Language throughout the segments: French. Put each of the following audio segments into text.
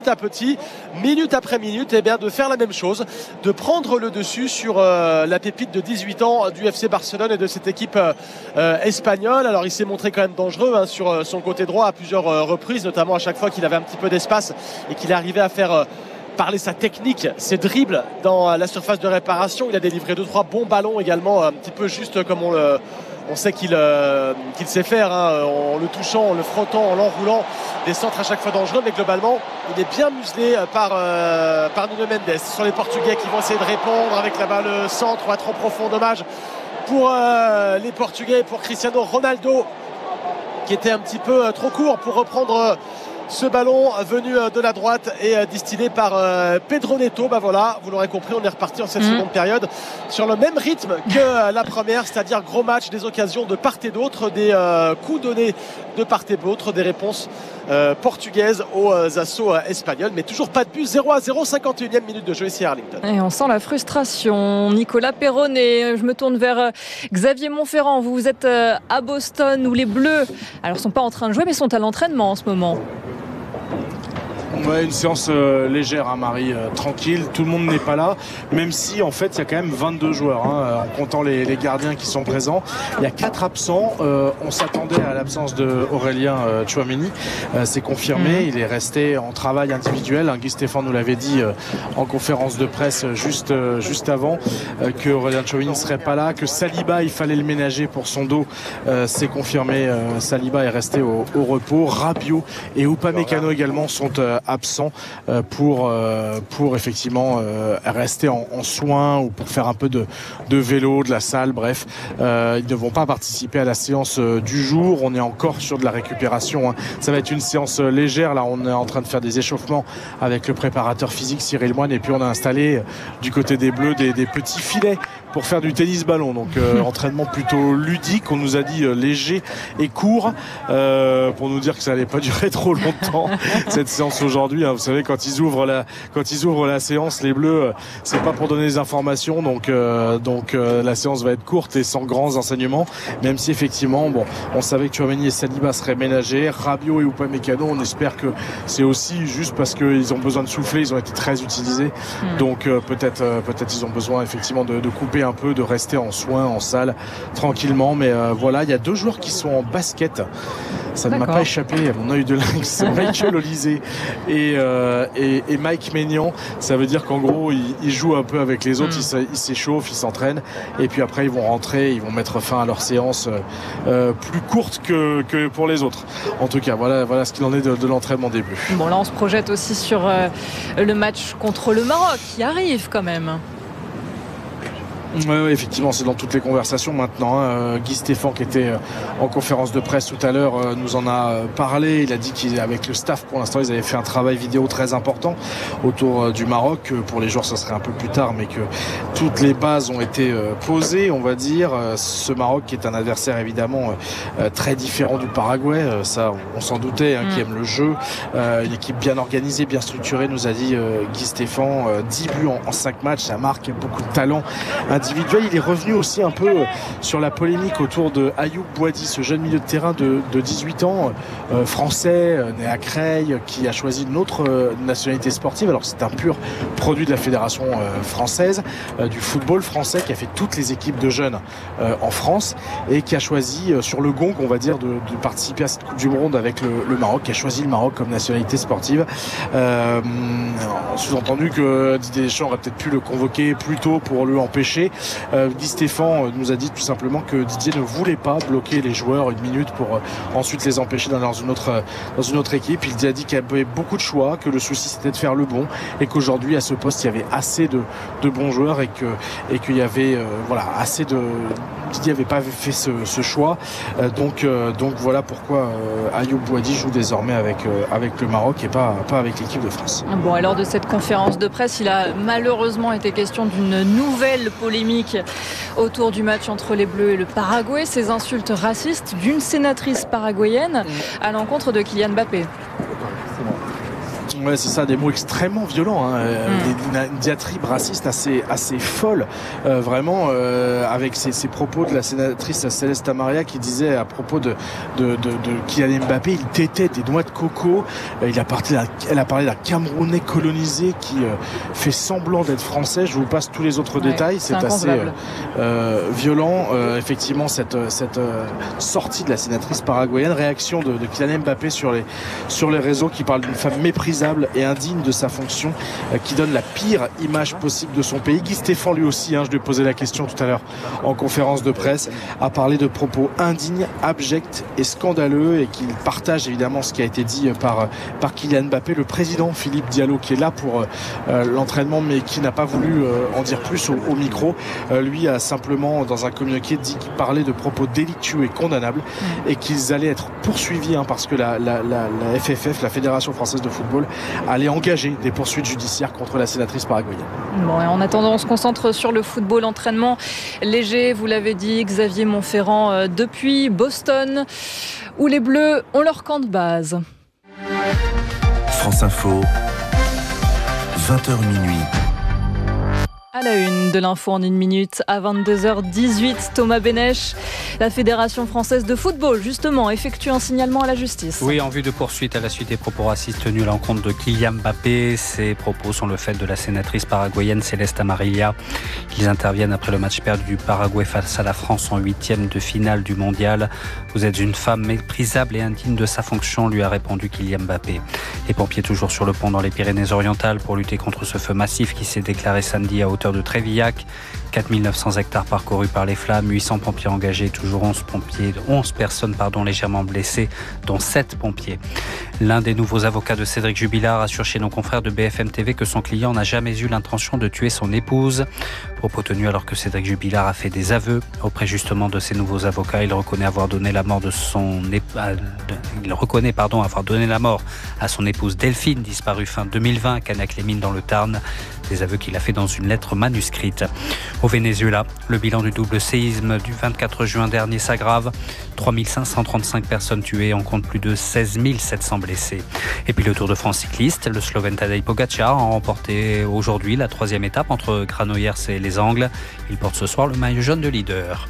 à petit, minute après minute, et bien de faire la même chose, de prendre le dessus sur la pépite de 18 ans du FC Barcelone et de cette équipe espagnole. Alors il s'est montré quand même dangereux sur son côté droit à plusieurs reprises, notamment à chaque fois qu'il avait un petit peu d'espace et qu'il arrivait à faire parler sa technique, ses dribbles dans la surface de réparation. Il a délivré 2-3 bons ballons également, un petit peu juste comme on sait qu'il sait faire, en le touchant, en le frottant, en l'enroulant, des centres à chaque fois dangereux, mais globalement il est bien muselé par Nuno Mendes sur les Portugais qui vont essayer de répondre avec la balle centre, pas trop profond, dommage pour les Portugais, pour Cristiano Ronaldo qui était un petit peu trop court pour reprendre ce ballon venu de la droite et distillé par Pedro Neto. Voilà, vous l'aurez compris, on est reparti en cette seconde période sur le même rythme que la première, c'est-à-dire gros match, des occasions de part et d'autre, des coups donnés de part et d'autre, des réponses portugaises aux assauts espagnols, mais toujours pas de but. 0-0, 51e minute de jeu ici à Arlington. Et on sent la frustration. Nicolas Perronnet, je me tourne vers Xavier Montferrand. Vous êtes à Boston où les Bleus, alors sont pas en train de jouer mais sont à l'entraînement en ce moment. Ouais, une séance légère, hein, Marie, tranquille, tout le monde n'est pas là, même si en fait il y a quand même 22 joueurs, en comptant les gardiens qui sont présents. Il y a 4 absents, on s'attendait à l'absence de Aurélien Tchouaméni, c'est confirmé, il est resté en travail individuel, Guy Stéphane nous l'avait dit en conférence de presse juste avant, que Aurélien Tchouaméni ne serait pas là, que Saliba il fallait le ménager pour son dos, c'est confirmé, Saliba est resté au repos, Rabiot et Upamecano également sont absents pour effectivement rester en soins ou pour faire un peu de vélo, de la salle, bref. Ils ne vont pas participer à la séance du jour. On est encore sur de la récupération. Ça va être une séance légère. Là, on est en train de faire des échauffements avec le préparateur physique Cyril Moine et puis on a installé du côté des Bleus des petits filets pour faire du tennis-ballon. Donc entraînement plutôt ludique. On nous a dit léger et court pour nous dire que ça n'allait pas durer trop longtemps cette séance aujourd'hui. Vous savez, quand ils ouvrent la séance, les Bleus, c'est pas pour donner des informations. Donc la séance va être courte et sans grands enseignements. Même si effectivement, on savait que Tchouaméni et Saliba seraient ménagés. Rabiot et Upamecano, on espère que c'est aussi juste parce qu'ils ont besoin de souffler. Ils ont été très utilisés. Donc peut-être ils ont besoin effectivement de couper un peu, de rester en soins, en salle, tranquillement. Mais voilà, il y a 2 joueurs qui sont en basket. Ça ne m'a pas échappé à mon œil de lynx. C'est Michael Olysée et Mike Maignan. Ça veut dire qu'en gros, ils jouent un peu avec les autres, ils s'échauffent, ils s'entraînent. Et puis après, ils vont rentrer, ils vont mettre fin à leur séance plus courte que pour les autres. En tout cas, voilà ce qu'il en est de l'entraînement début. Bon, là, on se projette aussi sur le match contre le Maroc qui arrive quand même. Oui, effectivement, c'est dans toutes les conversations maintenant. Guy Stéphane, qui était en conférence de presse tout à l'heure, nous en a parlé. Il a dit qu'avec le staff, pour l'instant, ils avaient fait un travail vidéo très important autour du Maroc. Pour les joueurs, ça serait un peu plus tard, mais que toutes les bases ont été posées, on va dire. Ce Maroc qui est un adversaire évidemment très différent du Paraguay, ça on s'en doutait, qui aime le jeu. Une équipe bien organisée, bien structurée, nous a dit Guy Stéphane. 10 buts en 5 matchs, ça marque beaucoup de talent individuel. Il est revenu aussi un peu sur la polémique autour de Ayoub Boadi, ce jeune milieu de terrain de 18 ans, français, né à Creil, qui a choisi une autre nationalité sportive. Alors c'est un pur produit de la fédération française, du football français, qui a fait toutes les équipes de jeunes en France et qui a choisi sur le gong, on va dire, de participer à cette Coupe du Monde avec le Maroc, qui a choisi le Maroc comme nationalité sportive. Sous-entendu que Didier Deschamps aurait peut-être pu le convoquer plus tôt pour lui empêcher. Guy Stéphane nous a dit tout simplement que Didier ne voulait pas bloquer les joueurs une minute pour ensuite les empêcher d'aller dans une autre équipe. Il a dit qu'il y avait beaucoup de choix, que le souci c'était de faire le bon et qu'aujourd'hui à ce poste il y avait assez de bons joueurs et qu'il y avait assez de... Didier n'avait pas fait ce choix. Donc voilà pourquoi Ayoub Boadi joue désormais avec le Maroc et pas avec l'équipe de France. Bon, alors de cette conférence de presse, il a malheureusement été question d'une nouvelle polémique autour du match entre les Bleus et le Paraguay. Ces insultes racistes d'une sénatrice paraguayenne à l'encontre de Kylian Mbappé. Ouais, c'est ça, des mots extrêmement violents, une diatribe raciste assez folle, vraiment, avec ces propos de la sénatrice Céleste Amaria qui disait à propos de Kylian Mbappé, il tétait des noix de coco. Elle a parlé d'un Camerounais colonisé qui fait semblant d'être français. Je vous passe tous les autres détails. C'est assez violent, effectivement, cette sortie de la sénatrice paraguayenne. Réaction de Kylian Mbappé sur les réseaux, qui parle d'une femme méprisable et indigne de sa fonction, qui donne la pire image possible de son pays. Guy Stéphane, lui aussi, je lui ai posé la question tout à l'heure en conférence de presse, a parlé de propos indignes, abjects et scandaleux, et qu'il partage évidemment ce qui a été dit par Kylian Mbappé. Le président Philippe Diallo, qui est là pour l'entraînement mais qui n'a pas voulu en dire plus au micro, lui a simplement dans un communiqué dit qu'il parlait de propos délictueux et condamnables et qu'ils allaient être poursuivis parce que la FFF, la Fédération Française de Football, allait engager des poursuites judiciaires contre la sénatrice paraguayenne. Bon, et en attendant, on se concentre sur le football, entraînement léger, vous l'avez dit, Xavier Monferrand depuis Boston, où les Bleus ont leur camp de base. France Info, 20h minuit. À la une de l'info en une minute, à 22h18, Thomas Bénèche, la Fédération Française de Football, justement, effectue un signalement à la justice. Oui, en vue de poursuite à la suite des propos racistes tenus à l'encontre de Kylian Mbappé. Ces propos sont le fait de la sénatrice paraguayenne Céleste Amaria. Ils interviennent après le match perdu du Paraguay face à la France en 8e de finale du mondial. Vous êtes une femme méprisable et indigne de sa fonction, lui a répondu Kylian Mbappé. Les pompiers toujours sur le pont dans les Pyrénées-Orientales pour lutter contre ce feu massif qui s'est déclaré samedi à hauteur de Trévillac. 4900 hectares parcourus par les flammes, 800 pompiers engagés, toujours 11 personnes légèrement blessées, dont 7 pompiers. L'un des nouveaux avocats de Cédric Jubilard assure chez nos confrères de BFM TV que son client n'a jamais eu l'intention de tuer son épouse. Propos tenus alors que Cédric Jubilard a fait des aveux auprès justement de ses nouveaux avocats. Il reconnaît avoir donné la mort avoir donné la mort à son épouse Delphine, disparue fin 2020 à Canac-les-Mines dans le Tarn. Des aveux qu'il a fait dans une lettre manuscrite. Au Venezuela, le bilan du double séisme du 24 juin dernier s'aggrave. 3535 personnes tuées, on compte plus de 16 700 blessés. Et puis le Tour de France cycliste, le Slovène Tadej Pogačar a remporté aujourd'hui la 3e étape entre Granollers et les Angles. Il porte ce soir le maillot jaune de leader.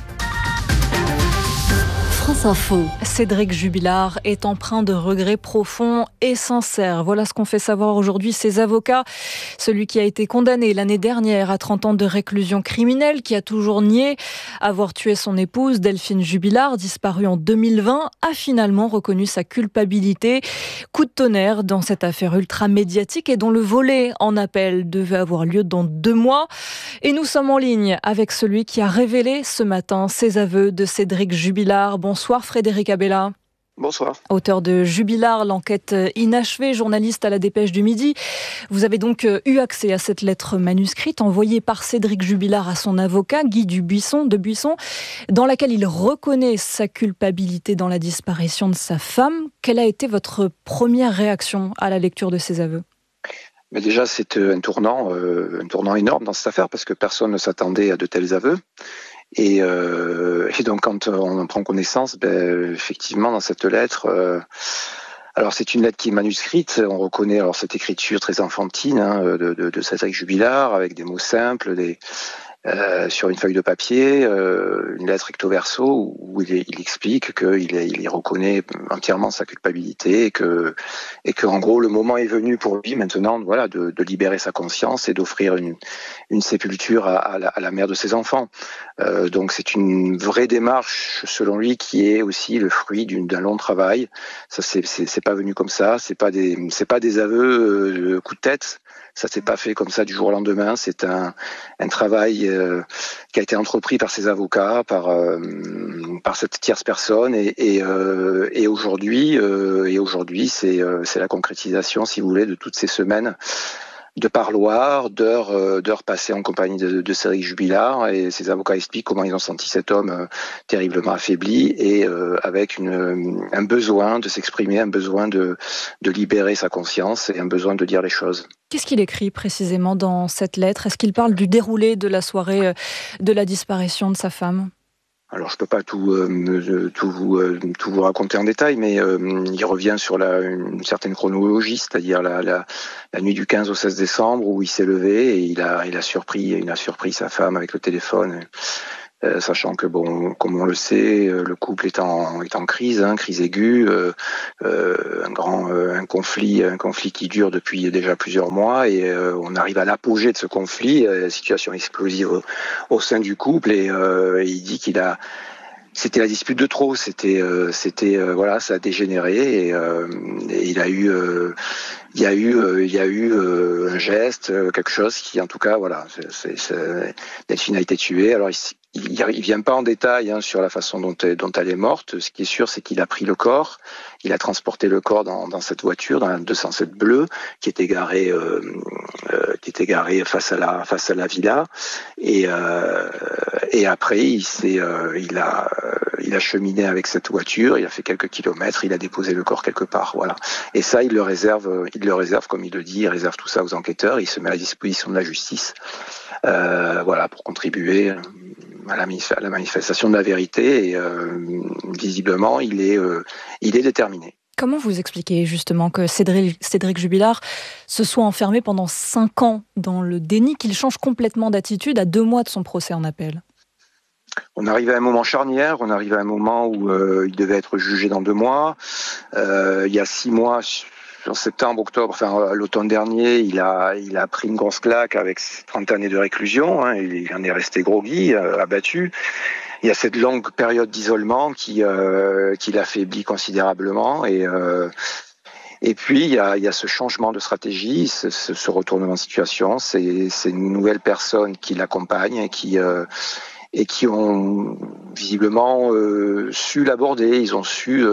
France Info. Cédric Jubilard est empreint de regrets profonds et sincères. Voilà ce qu'ont fait savoir aujourd'hui ses avocats. Celui qui a été condamné l'année dernière à 30 ans de réclusion criminelle, qui a toujours nié avoir tué son épouse Delphine Jubilard, disparue en 2020, a finalement reconnu sa culpabilité. Coup de tonnerre dans cette affaire ultra médiatique et dont le volet en appel devait avoir lieu dans 2 mois. Et nous sommes en ligne avec celui qui a révélé ce matin ses aveux de Cédric Jubilard. Bonsoir Frédéric Abella. Bonsoir. Auteur de Jubilard, l'enquête inachevée, journaliste à la Dépêche du Midi. Vous avez donc eu accès à cette lettre manuscrite envoyée par Cédric Jubilard à son avocat, Guy de Buisson, dans laquelle il reconnaît sa culpabilité dans la disparition de sa femme. Quelle a été votre première réaction à la lecture de ces aveux ? Mais déjà, c'est un tournant énorme dans cette affaire parce que personne ne s'attendait à de tels aveux. Et donc quand on en prend connaissance, effectivement dans cette lettre, alors c'est une lettre qui est manuscrite, on reconnaît alors cette écriture très enfantine de Cédric Jubilard avec des mots simples, sur une feuille de papier, une lettre recto verso où il explique qu'il reconnaît entièrement sa culpabilité et que en gros le moment est venu pour lui maintenant de libérer sa conscience et d'offrir une sépulture à la mère de ses enfants. Donc c'est une vraie démarche selon lui qui est aussi le fruit d'un long travail. Ça c'est pas venu comme ça, c'est pas des aveux coup de tête. Ça s'est pas fait comme ça du jour au lendemain. C'est un travail qui a été entrepris par ses avocats, par cette tierce personne, et aujourd'hui, c'est la concrétisation, si vous voulez, de toutes ces semaines de parloirs, d'heures passées en compagnie de Cédric Jubilard, et ses avocats expliquent comment ils ont senti cet homme terriblement affaibli et avec un besoin de s'exprimer, un besoin de libérer sa conscience et un besoin de dire les choses. Qu'est-ce qu'il écrit précisément dans cette lettre ? Est-ce qu'il parle du déroulé de la soirée de la disparition de sa femme ? Alors je peux pas tout vous raconter en détail, mais il revient sur une certaine chronologie, c'est-à-dire la nuit du 15 au 16 décembre où il s'est levé et il a surpris sa femme avec le téléphone. Sachant que bon, comme on le sait, le couple est en crise, crise aiguë, un conflit qui dure depuis déjà plusieurs mois, et on arrive à l'apogée de ce conflit, situation explosive au sein du couple, et il dit c'était la dispute de trop, voilà, ça a dégénéré, et il y a eu un geste, quelque chose qui, en tout cas, voilà, Delphine a été tuée. Alors il vient pas en détail sur la façon dont elle est morte. Ce qui est sûr, c'est qu'il a pris le corps, il a transporté le corps dans cette voiture, dans la 207 bleue, qui était garée face à la villa, et après il a cheminé avec cette voiture, il a fait quelques kilomètres, il a déposé le corps quelque part, voilà. Et ça, il le réserve, comme il le dit, il réserve tout ça aux enquêteurs, il se met à la disposition de la justice, voilà, pour contribuer à la manifestation de la vérité, et visiblement, il est déterminé. Comment vous expliquez justement que Cédric Jubilard se soit enfermé pendant 5 ans dans le déni, qu'il change complètement d'attitude à 2 mois de son procès en appel ? On arrive à un moment charnière, on arrive à un moment où il devait être jugé dans 2 mois. Il y a 6 mois, en septembre, octobre, enfin l'automne dernier, il a pris une grosse claque avec 30 années de réclusion. Il en est resté groggy, abattu. Il y a cette longue période d'isolement qui l'affaiblit considérablement, et puis il y a ce changement de stratégie, ce retournement de situation, c'est une nouvelle personne qui l'accompagne et qui ont visiblement su l'aborder. Ils ont su,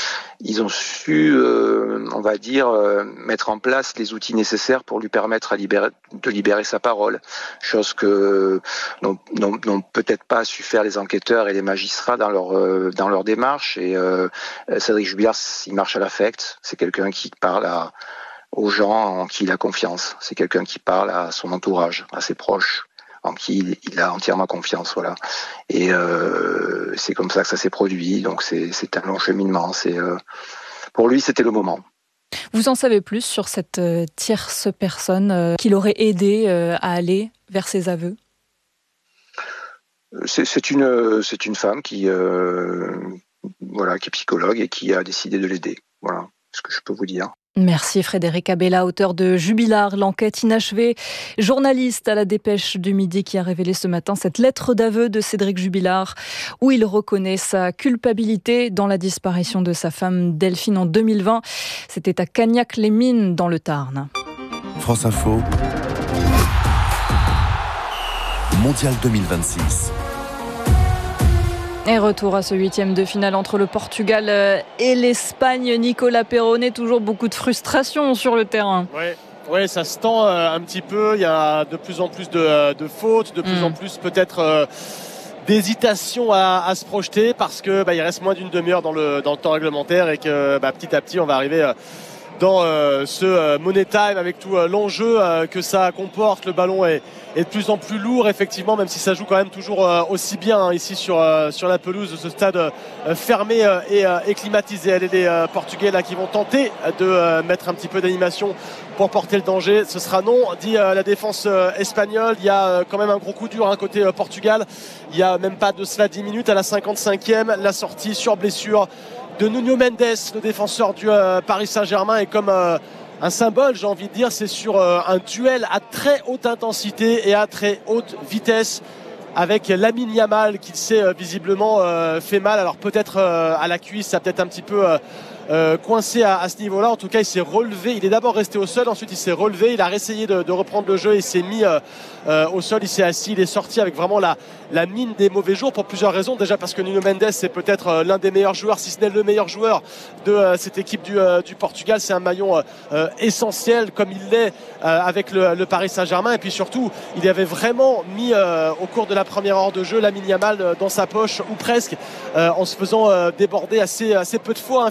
on va dire, mettre en place les outils nécessaires pour lui permettre de libérer sa parole, chose que n'ont peut-être pas su faire les enquêteurs et les magistrats dans leur démarche. Et Cédric Jubilard, il marche à l'affect. C'est quelqu'un qui parle aux gens en qui il a confiance. C'est quelqu'un qui parle à son entourage, à ses proches, en qui il a entièrement confiance, voilà. Et c'est comme ça que ça s'est produit. Donc c'est un long cheminement. Pour lui, c'était le moment. Vous en savez plus sur cette tierce personne qui l'aurait aidé à aller vers ses aveux ? C'est une femme qui est psychologue et qui a décidé de l'aider. Voilà ce que je peux vous dire. Merci Frédéric Abella, auteur de Jubilard, l'enquête inachevée, journaliste à la Dépêche du Midi, qui a révélé ce matin cette lettre d'aveu de Cédric Jubilard où il reconnaît sa culpabilité dans la disparition de sa femme Delphine en 2020. C'était à Cagnac-les-Mines dans le Tarn. France Info, Mondial 2026. Et retour à ce 8e de finale entre le Portugal et l'Espagne. Nicolas Perronnet, toujours beaucoup de frustration sur le terrain. Oui, ça se tend un petit peu. Il y a de plus en plus de fautes, de plus en plus peut-être d'hésitation à se projeter, parce que il reste moins d'une demi-heure dans le temps réglementaire, et que petit à petit on va arriver dans ce money time avec tout l'enjeu que ça comporte. Le ballon est de plus en plus lourd, effectivement, même si ça joue quand même toujours aussi bien ici sur la pelouse de ce stade fermé et climatisé. Elle est les Portugais là qui vont tenter de mettre un petit peu d'animation pour porter le danger. Ce sera non, dit la défense espagnole. Il y a quand même un gros coup dur côté Portugal. Il n'y a même pas de cela 10 minutes, à la 55e, la sortie sur blessure de Nuno Mendes, le défenseur du Paris Saint-Germain, et comme un symbole, j'ai envie de dire, c'est sur un duel à très haute intensité et à très haute vitesse avec Lamine Yamal, qui s'est visiblement fait mal. Alors peut-être à la cuisse, ça a peut-être un petit peu coincé à ce niveau-là. En tout cas, il s'est relevé. Il est d'abord resté au sol, ensuite il s'est relevé, il a essayé de reprendre le jeu, il s'est mis au sol, il s'est assis, il est sorti avec vraiment la mine des mauvais jours, pour plusieurs raisons. Déjà parce que Nuno Mendes, c'est peut-être l'un des meilleurs joueurs, si ce n'est le meilleur joueur de cette équipe du Portugal. C'est un maillon essentiel, comme il l'est avec le Paris Saint-Germain. Et puis surtout, il avait vraiment mis au cours de la première heure de jeu Lamine Yamal dans sa poche, ou presque, en se faisant déborder assez peu de fois finalement par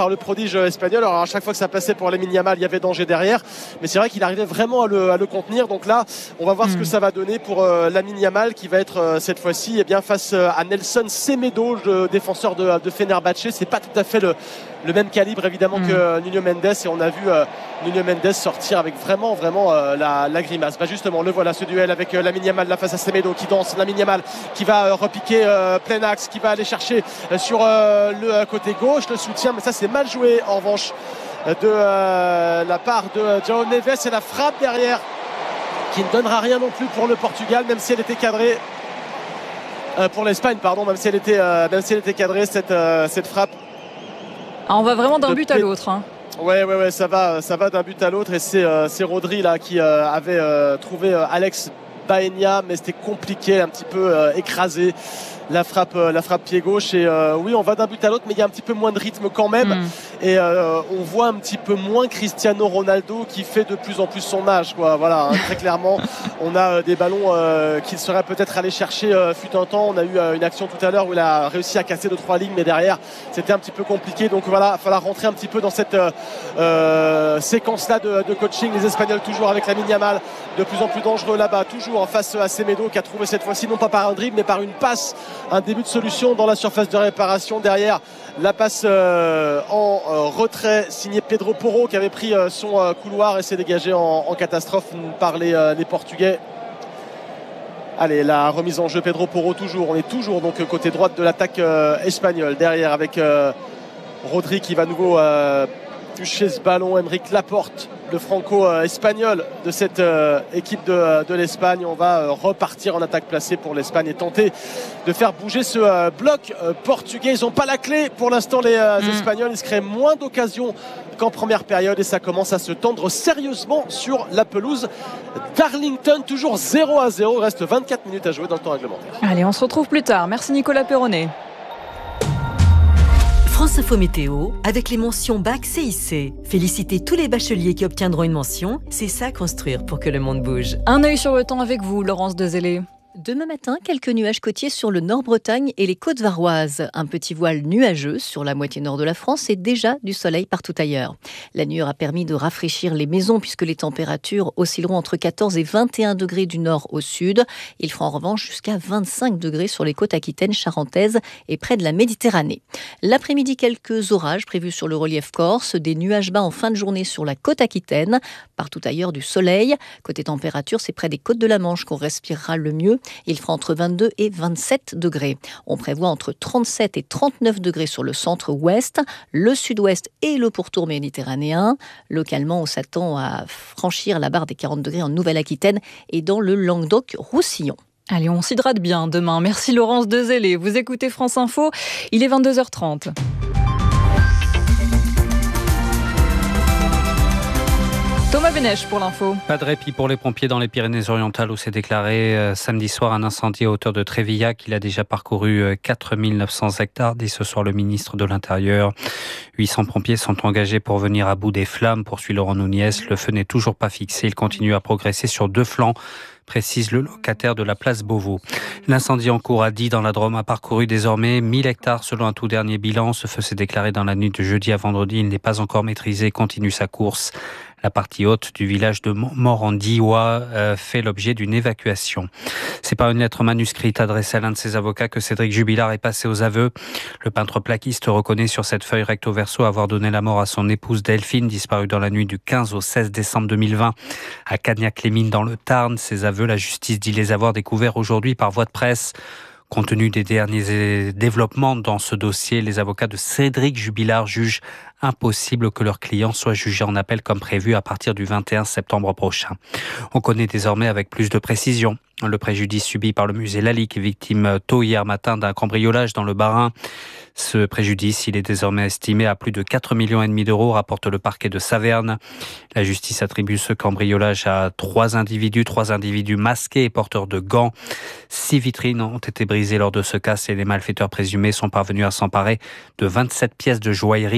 par le prodige espagnol. Alors à chaque fois que ça passait pour Lamine Yamal, il y avait danger derrière, mais c'est vrai qu'il arrivait vraiment à le contenir. Donc là, on va voir ce que ça va donner pour Lamine Yamal, qui va être cette fois-ci face à Nelson Semedo, le défenseur de Fenerbahçe. C'est pas tout à fait le même calibre évidemment que Nuno Mendes, et on a vu Nuno Mendes sortir avec vraiment la grimace. Justement, le voilà, ce duel avec Lamine Yamal là face à Semedo qui danse. Lamine Yamal qui va repiquer plein axe, qui va aller chercher sur le côté gauche le soutien, mais ça c'est mal joué en revanche de la part de João Neves, et la frappe derrière qui ne donnera rien non plus pour le Portugal, même si elle était cadrée. Pour l'Espagne, pardon, même si elle était cadrée, cette frappe. On va vraiment d'un but à l'autre. Ouais, ça va d'un but à l'autre, et c'est Rodri là qui avait trouvé Alex Baena, mais c'était compliqué, un petit peu écrasé. La frappe pied gauche, et oui, on va d'un but à l'autre, mais il y a un petit peu moins de rythme quand même, et on voit un petit peu moins Cristiano Ronaldo qui fait de plus en plus son âge, quoi. Voilà, très clairement, on a des ballons qu'il serait peut-être allé chercher fut un temps. On a eu une action tout à l'heure où il a réussi à casser 2-3 lignes, mais derrière c'était un petit peu compliqué. Donc voilà, il va falloir rentrer un petit peu dans cette séquence-là de coaching. Les Espagnols toujours avec Lamine Yamal, de plus en plus dangereux là-bas, toujours en face à Semedo, qui a trouvé cette fois-ci non pas par un dribble mais par une passe, un début de solution dans la surface de réparation. Derrière, la passe en retrait signée Pedro Porro, qui avait pris son couloir et s'est dégagé en catastrophe par les Portugais. Allez, la remise en jeu, Pedro Porro toujours. On est toujours donc côté droite de l'attaque espagnole. Derrière avec Rodri qui va à nouveau toucher ce ballon. Aymeric Laporte, le franco-espagnol de cette équipe de l'Espagne. On va repartir en attaque placée pour l'Espagne et tenter de faire bouger ce bloc portugais. Ils n'ont pas la clé pour l'instant, les Espagnols. Ils se créent moins d'occasions qu'en première période, et ça commence à se tendre sérieusement sur la pelouse d'Arlington. Toujours 0-0. Il reste 24 minutes à jouer dans le temps réglementaire. Allez, on se retrouve plus tard. Merci Nicolas Perronnet. France Info Météo, avec les mentions Bac CIC. Félicitez tous les bacheliers qui obtiendront une mention. C'est ça, construire pour que le monde bouge. Un œil sur le temps avec vous, Laurence Dezellé. Demain matin, quelques nuages côtiers sur le Nord-Bretagne et les côtes varoises. Un petit voile nuageux sur la moitié nord de la France et déjà du soleil partout ailleurs. La nuit aura permis de rafraîchir les maisons puisque les températures oscilleront entre 14 et 21 degrés du nord au sud. Il fera en revanche jusqu'à 25 degrés sur les côtes aquitaines, charentaises et près de la Méditerranée. L'après-midi, quelques orages prévus sur le relief corse, des nuages bas en fin de journée sur la côte aquitaine. Partout ailleurs, du soleil. Côté température, c'est près des côtes de la Manche qu'on respirera le mieux. Il fera entre 22 et 27 degrés. On prévoit entre 37 et 39 degrés sur le centre-ouest, le sud-ouest et le pourtour méditerranéen. Localement, on s'attend à franchir la barre des 40 degrés en Nouvelle-Aquitaine et dans le Languedoc-Roussillon. Allez, on s'hydrate bien demain. Merci Laurence Dezellé. Vous écoutez France Info, il est 22h30. Thomas Benech pour l'info. Pas de répit pour les pompiers dans les Pyrénées-Orientales où s'est déclaré samedi soir un incendie à hauteur de Trévillac. Il a déjà parcouru 4900 hectares, dit ce soir le ministre de l'Intérieur. 800 pompiers sont engagés pour venir à bout des flammes, poursuit Laurent Nunez. Le feu n'est toujours pas fixé, il continue à progresser sur 2 flancs, précise le locataire de la place Beauvau. L'incendie en cours à Die dans la Drôme a parcouru désormais 1000 hectares selon un tout dernier bilan. Ce feu s'est déclaré dans la nuit de jeudi à vendredi. Il n'est pas encore maîtrisé, continue sa course. La partie haute du village de Morandiois fait l'objet d'une évacuation. C'est par une lettre manuscrite adressée à l'un de ses avocats que Cédric Jubilard est passé aux aveux. Le peintre plaquiste reconnaît sur cette feuille recto verso avoir donné la mort à son épouse Delphine, disparue dans la nuit du 15 au 16 décembre 2020 à Cagnac-les-Mines dans le Tarn. Ces aveux, la justice dit les avoir découverts aujourd'hui par voie de presse. Compte tenu des derniers développements dans ce dossier, les avocats de Cédric Jubilard jugent impossible que leur client soit jugé en appel comme prévu à partir du 21 septembre prochain. On connaît désormais avec plus de précision le préjudice subi par le musée Lalique, victime tôt hier matin d'un cambriolage dans le Bas-Rhin. Ce préjudice, il est désormais estimé à plus de 4,5 millions d'euros, rapporte le parquet de Saverne. La justice attribue ce cambriolage à 3 individus masqués et porteurs de gants. 6 vitrines ont été brisées lors de ce casse et les malfaiteurs présumés sont parvenus à s'emparer de 27 pièces de joaillerie avant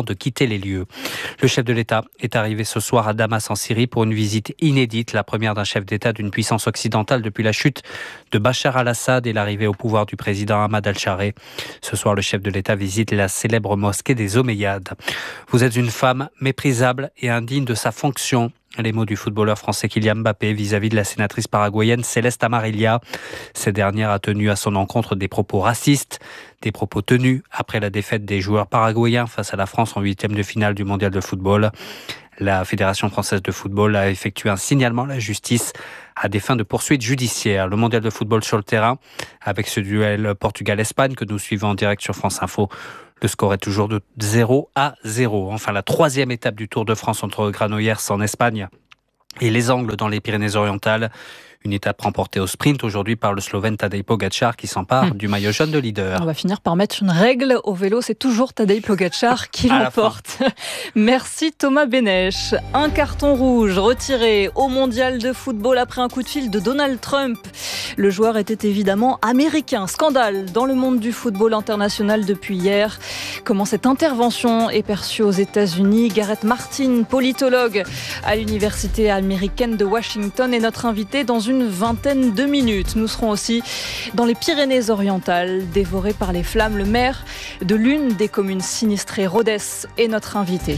avant de quitter les lieux. Le chef de l'État est arrivé ce soir à Damas en Syrie pour une visite inédite, la première d'un chef d'État d'une puissance occidentale depuis la chute de Bachar al-Assad et l'arrivée au pouvoir du président Ahmad al-Chareh. Ce soir, le chef de l'État visite la célèbre mosquée des Omeyyades. Vous êtes une femme méprisable et indigne de sa fonction. Les mots du footballeur français Kylian Mbappé vis-à-vis de la sénatrice paraguayenne Céleste Amarilla. Cette dernière a tenu à son encontre des propos racistes, des propos tenus après la défaite des joueurs paraguayens face à la France en 8e de finale du mondial de football. La Fédération française de football a effectué un signalement à la justice à des fins de poursuites judiciaires. Le mondial de football sur le terrain, avec ce duel Portugal-Espagne que nous suivons en direct sur France Info. Le score est toujours de 0-0. Enfin, la 3e étape du Tour de France entre Granollers en Espagne et les Angles dans les Pyrénées-Orientales. Une étape remportée au sprint aujourd'hui par le Slovène Tadej Pogačar qui s'empare du maillot jaune de leader. On va finir par mettre une règle au vélo, c'est toujours Tadej Pogačar qui l'emporte. Merci Thomas Benech. Un carton rouge retiré au mondial de football après un coup de fil de Donald Trump. Le joueur était évidemment américain. Scandale dans le monde du football international depuis hier. Comment cette intervention est perçue aux États-Unis? Gareth Martin, politologue à l'université américaine de Washington, est notre invité dans une vingtaine de minutes. Nous serons aussi dans les Pyrénées-Orientales, dévorées par les flammes. Le maire de l'une des communes sinistrées, Rodez, est notre invité.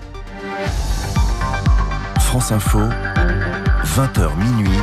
France Info, 20h minuit.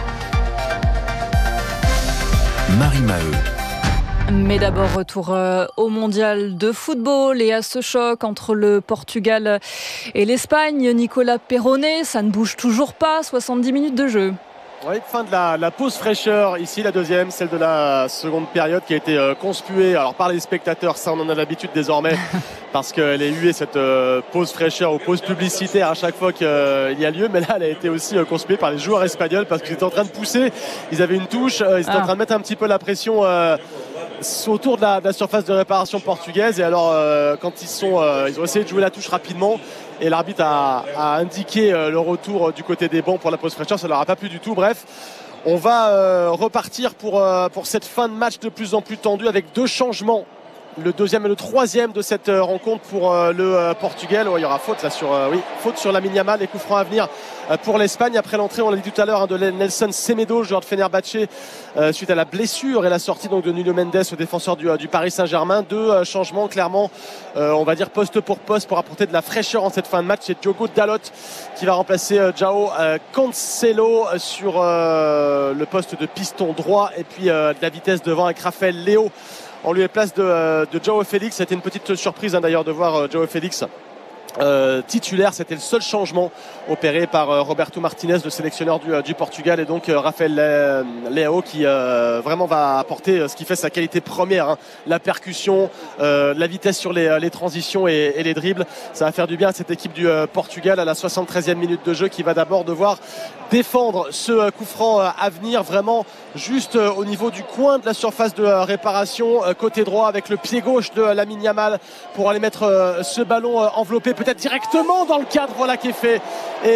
Marie Maheu. Mais d'abord, retour au mondial de football et à ce choc entre le Portugal et l'Espagne. Nicolas Perronnet, ça ne bouge toujours pas, 70 minutes de jeu. Oui, fin de la pause fraîcheur, ici la deuxième, celle de la seconde période qui a été conspuée alors par les spectateurs, ça on en a l'habitude désormais parce qu'elle est huée cette pause fraîcheur ou pause publicitaire à chaque fois qu'il y a lieu, mais là elle a été aussi conspuée par les joueurs espagnols parce qu'ils étaient en train de pousser, ils avaient une touche, ils étaient en train de mettre un petit peu la pression autour de la surface de réparation portugaise et alors quand ils ont essayé de jouer la touche rapidement et l'arbitre a indiqué le retour du côté des bancs pour la pause fraîcheur, ça leur a pas plu du tout. Bref, on va repartir pour cette fin de match de plus en plus tendue avec deux changements, le deuxième et le troisième de cette rencontre pour le Portugal. Il y aura faute là faute sur Lamine Yamal et coup franc à venir pour l'Espagne après l'entrée, on l'a dit tout à l'heure, de Nelson Semedo, joueur de Fenerbahçe, suite à la blessure et la sortie donc de Nuno Mendes, au défenseur du Paris Saint-Germain. Deux changements clairement, on va dire poste pour poste pour apporter de la fraîcheur en cette fin de match. C'est Diogo Dalot qui va remplacer João Cancelo sur le poste de piston droit et puis de la vitesse devant avec Rafael Leão en lieu et place de João Félix. C'était une petite surprise d'ailleurs de voir João Félix titulaire. C'était le seul changement opéré par Roberto Martinez, le sélectionneur du Portugal, et donc Rafael Leão qui vraiment va apporter ce qui fait sa qualité première, la percussion, la vitesse sur les transitions et les dribbles. Ça va faire du bien à cette équipe du Portugal à la 73e minute de jeu qui va d'abord devoir défendre ce coup franc à venir vraiment juste au niveau du coin de la surface de réparation, côté droit avec le pied gauche de Lamine Yamal pour aller mettre ce ballon enveloppé peut-être directement dans le cadre, voilà qui est fait, et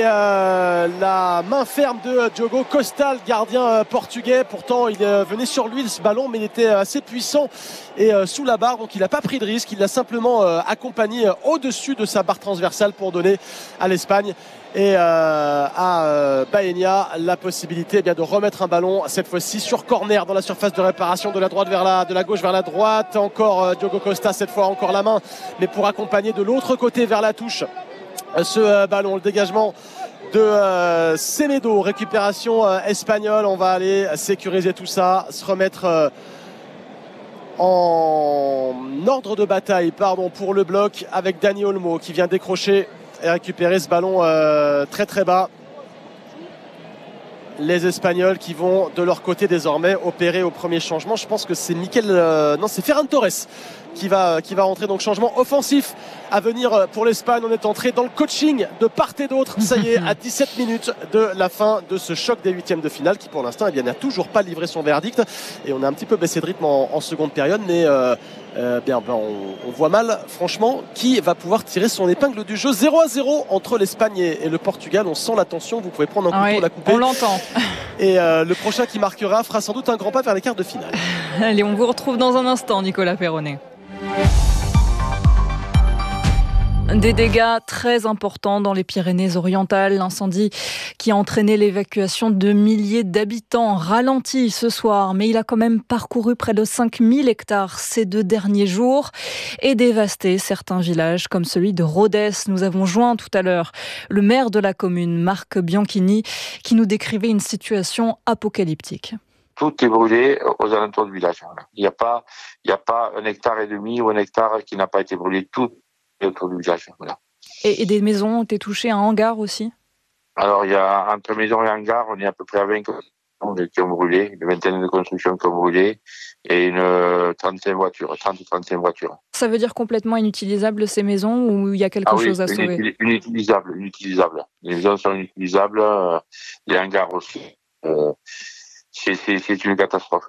la main ferme de Diogo Costa, le gardien portugais. Pourtant il venait sur lui ce ballon, mais il était assez puissant et sous la barre, donc il n'a pas pris de risque, il l'a simplement accompagné au-dessus de sa barre transversale pour donner à l'Espagne et à Baena la possibilité de remettre un ballon, cette fois-ci sur corner dans la surface de réparation, de la gauche vers la droite. Encore Diogo Costa, cette fois encore la main, mais pour accompagner de l'autre côté vers la touche ce ballon. Le dégagement de Semedo, récupération espagnole. On va aller sécuriser tout ça, se remettre en ordre de bataille pour le bloc avec Dani Olmo qui vient décrocher et récupérer ce ballon très très bas. Les Espagnols qui vont de leur côté désormais opérer au premier changement. Je pense que c'est c'est Ferran Torres qui va rentrer, donc changement offensif à venir pour l'Espagne. On est entré dans le coaching de part et d'autre, ça y est, à 17 minutes de la fin de ce choc des huitièmes de finale qui pour l'instant n'a toujours pas livré son verdict, et on a un petit peu baissé de rythme en seconde période, mais on voit mal franchement qui va pouvoir tirer son épingle du jeu. 0-0 entre l'Espagne et le Portugal. On sent la tension, vous pouvez prendre un couteau, la couper, on l'entend. Et le prochain qui marquera fera sans doute un grand pas vers les quarts de finale. Allez, on vous retrouve dans un instant, Nicolas Perronnet. Des dégâts très importants dans les Pyrénées-Orientales. L'incendie qui a entraîné l'évacuation de milliers d'habitants ralenti ce soir, mais il a quand même parcouru près de 5000 hectares ces 2 derniers jours et dévasté certains villages comme celui de Rodez. Nous avons joint tout à l'heure le maire de la commune, Marc Bianchini, qui nous décrivait une situation apocalyptique. Tout est brûlé aux alentours du village. Il n'y a pas 1,5 hectare ou 1 hectare qui n'a pas été brûlé. Tout est autour du village. Voilà. Et des maisons ont été touchées, un hangar aussi? Alors, il y a entre maison et hangar, on est à peu près à 20 qui ont brûlé, une vingtaine de constructions qui ont brûlé et une 35 voitures. Ça veut dire complètement inutilisables ces maisons ou il y a quelque chose à sauver? Inutilisable. Les maisons sont inutilisables, les hangars aussi. C'est une catastrophe.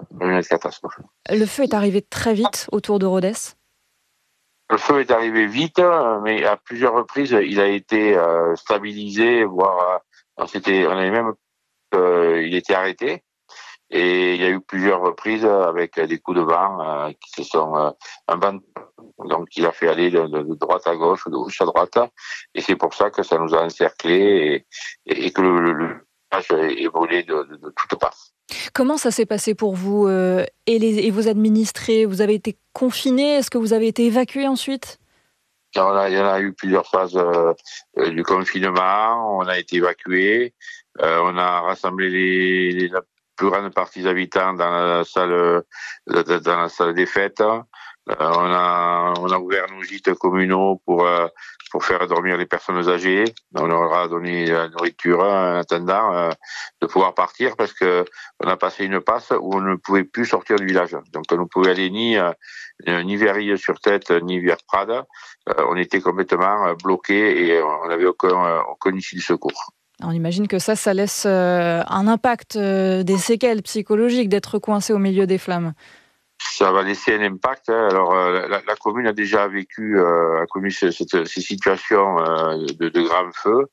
Le feu est arrivé très vite autour de Rodez? Le feu est arrivé vite, mais à plusieurs reprises, il a été stabilisé, voire on avait même il était arrêté. Et il y a eu plusieurs reprises avec des coups de vent qui se sont un vent, donc il a fait aller de droite à gauche, de gauche à droite. Et c'est pour ça que ça nous a encerclés et que le village est brûlé de toutes parts. Comment ça s'est passé pour vous et vos administrés? Vous avez été confinés? Est-ce que vous avez été évacués ensuite? Il y en a eu plusieurs phases du confinement. On a été évacués. On a rassemblé la plus grande partie des habitants dans la salle des fêtes. On a ouvert nos gîtes communaux pour faire dormir les personnes âgées. On leur a donné la nourriture en attendant de pouvoir partir parce que on a passé une passe où on ne pouvait plus sortir du village. Donc on ne pouvait aller ni vers Ille-sur-Tête ni vers Prades. On était complètement bloqués et on n'avait aucun issue de secours. On imagine que ça laisse un impact, des séquelles psychologiques d'être coincé au milieu des flammes. Ça va laisser un impact. Alors, la commune a déjà vécu ces situations de grands feux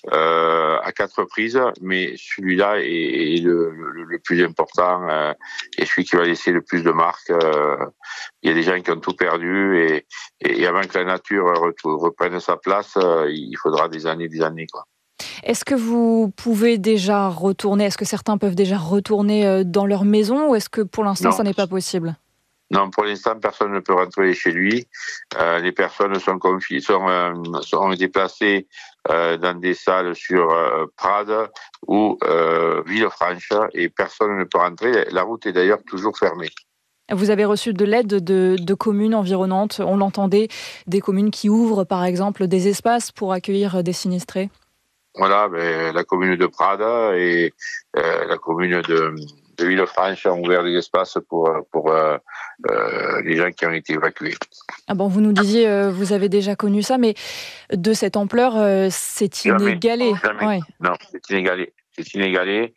à 4 reprises, mais celui-là est le plus important et celui qui va laisser le plus de marques. Il y a des gens qui ont tout perdu et avant que la nature reprenne sa place, il faudra des années, quoi. Est-ce que vous pouvez déjà retourner? Est-ce que certains peuvent déjà retourner dans leur maison ou est-ce que pour l'instant ça n'est pas possible? Non, pour l'instant personne ne peut rentrer chez lui. Les personnes sont déplacées dans des salles sur Prades ou Villefranche et personne ne peut rentrer. La route est d'ailleurs toujours fermée. Vous avez reçu de l'aide de communes environnantes? On l'entendait, des communes qui ouvrent par exemple des espaces pour accueillir des sinistrés? Voilà, la commune de Prades et la commune de Villefranche ont ouvert des espaces pour les gens qui ont été évacués. Ah bon, vous nous disiez, vous avez déjà connu ça, mais de cette ampleur, c'est inégalé. Jamais. Ouais. Non, c'est inégalé.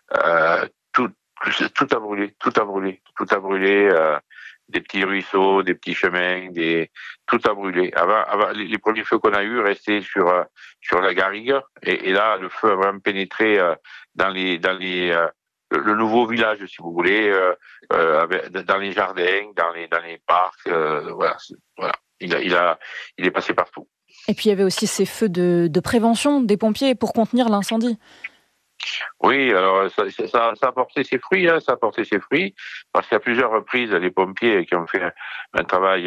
Tout a brûlé. Des petits ruisseaux, des petits chemins, tout a brûlé. Avant, les premiers feux qu'on a eus restaient sur la garrigue, et là, le feu a vraiment pénétré dans le nouveau village, si vous voulez, dans les jardins, dans les parcs, voilà. Il est passé partout. Et puis il y avait aussi ces feux de prévention des pompiers pour contenir l'incendie. Oui, alors ça a porté ses fruits, parce qu'à plusieurs reprises, les pompiers qui ont fait un travail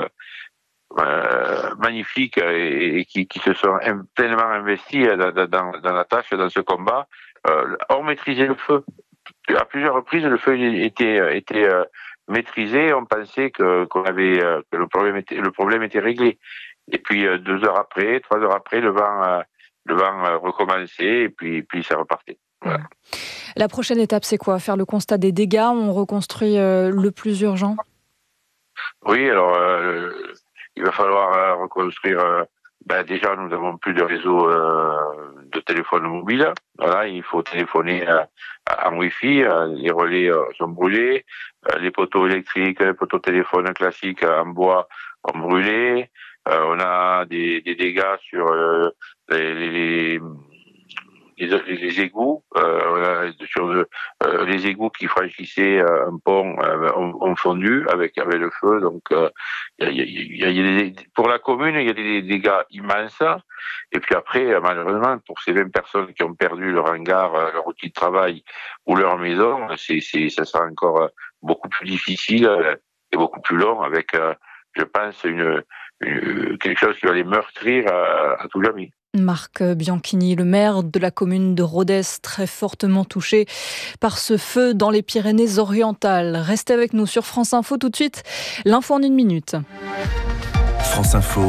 magnifique et qui se sont pleinement investis dans la tâche, dans ce combat, ont maîtrisé le feu. À plusieurs reprises, le feu était maîtrisé. On pensait que le problème était réglé. Et puis 2 heures après, 3 heures après, le vent recommençait et puis ça repartait. Voilà. La prochaine étape, c'est quoi? Faire le constat des dégâts? On reconstruit le plus urgent? Oui, alors il va falloir reconstruire. Déjà, nous n'avons plus de réseau de téléphone mobile. Voilà, il faut téléphoner en Wi-Fi. Les relais sont brûlés. Les poteaux électriques, les poteaux téléphones classiques en bois ont brûlé. On a des dégâts sur les égouts, sur les égouts qui franchissaient un pont ont fondu avec le feu. Donc, pour la commune, il y a des dégâts immenses. Et puis après, malheureusement, pour ces 20 personnes qui ont perdu leur hangar, leur outil de travail ou leur maison, ça sera encore beaucoup plus difficile et beaucoup plus long avec, je pense, quelque chose qui va les meurtrir à tout jamais. Marc Bianchini, le maire de la commune de Rodez, très fortement touché par ce feu dans les Pyrénées-Orientales. Restez avec nous sur France Info tout de suite. L'info en 1 minute. France Info,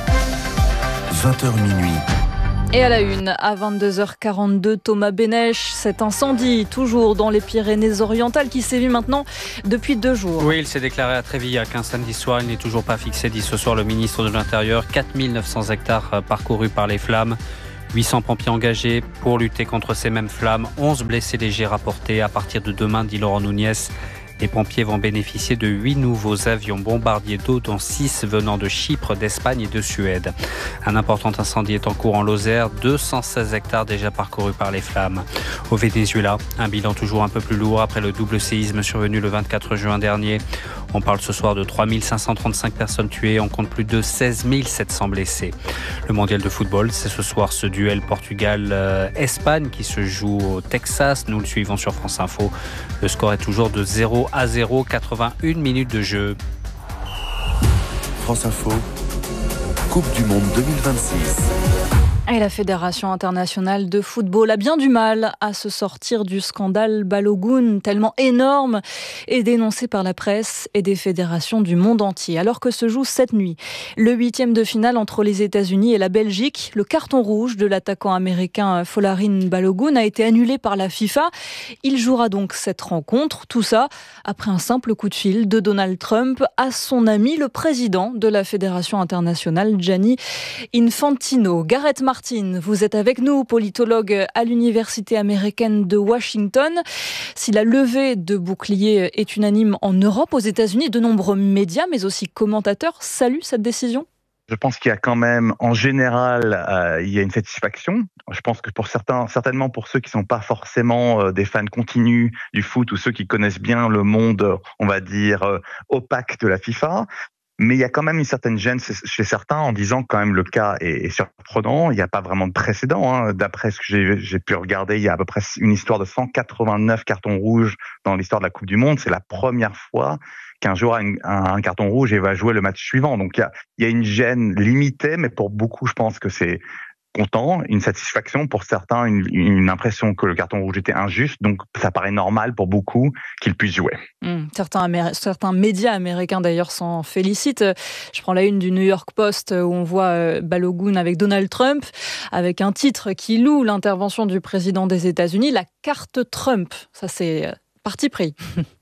20h minuit. Et à la une, à 22h42, Thomas Bénèche, cet incendie toujours dans les Pyrénées-Orientales qui sévit maintenant depuis 2 jours. Oui, il s'est déclaré à Trévillac un samedi soir. Il n'est toujours pas fixé, dit ce soir le ministre de l'Intérieur. 4900 hectares parcourus par les flammes. 800 pompiers engagés pour lutter contre ces mêmes flammes. 11 blessés légers rapportés. À partir de demain, dit Laurent Nunez, les pompiers vont bénéficier de 8 nouveaux avions bombardiers d'eau, dont 6 venant de Chypre, d'Espagne et de Suède. Un important incendie est en cours en Lozère, 216 hectares déjà parcourus par les flammes. Au Venezuela, un bilan toujours un peu plus lourd après le double séisme survenu le 24 juin dernier. On parle ce soir de 3535 personnes tuées, on compte plus de 16 700 blessés. Le mondial de football, c'est ce soir ce duel Portugal-Espagne qui se joue au Texas. Nous le suivons sur France Info. Le score est toujours de 0-0, 81 minutes de jeu. France Info, Coupe du Monde 2026. Et la Fédération internationale de football a bien du mal à se sortir du scandale Balogun, tellement énorme et dénoncé par la presse et des fédérations du monde entier. Alors que se joue cette nuit le 8e de finale entre les États-Unis et la Belgique, le carton rouge de l'attaquant américain Folarin Balogun a été annulé par la FIFA. Il jouera donc cette rencontre. Tout ça après un simple coup de fil de Donald Trump à son ami, le président de la Fédération internationale, Gianni Infantino. Gareth Martin, vous êtes avec nous, politologue à l'Université américaine de Washington. Si la levée de boucliers est unanime en Europe, aux États-Unis, de nombreux médias, mais aussi commentateurs, saluent cette décision. Je pense qu'il y a quand même, en général, il y a une satisfaction. Je pense que pour certains, certainement pour ceux qui sont pas forcément des fans continus du foot ou ceux qui connaissent bien le monde, on va dire, opaque de la FIFA. Mais il y a quand même une certaine gêne chez certains en disant que quand même le cas est surprenant. Il n'y a pas vraiment de précédent. Hein. D'après ce que j'ai pu regarder, il y a à peu près une histoire de 189 cartons rouges dans l'histoire de la Coupe du Monde. C'est la première fois qu'un joueur a un carton rouge et va jouer le match suivant. Donc il y a une gêne limitée, mais pour beaucoup, je pense que c'est content, une satisfaction pour certains, une impression que le carton rouge était injuste, donc ça paraît normal pour beaucoup qu'il puisse jouer. Certains médias américains d'ailleurs s'en félicitent. Je prends la une du New York Post où on voit Balogun avec Donald Trump, avec un titre qui loue l'intervention du président des États-Unis, la carte Trump. Ça c'est parti pris.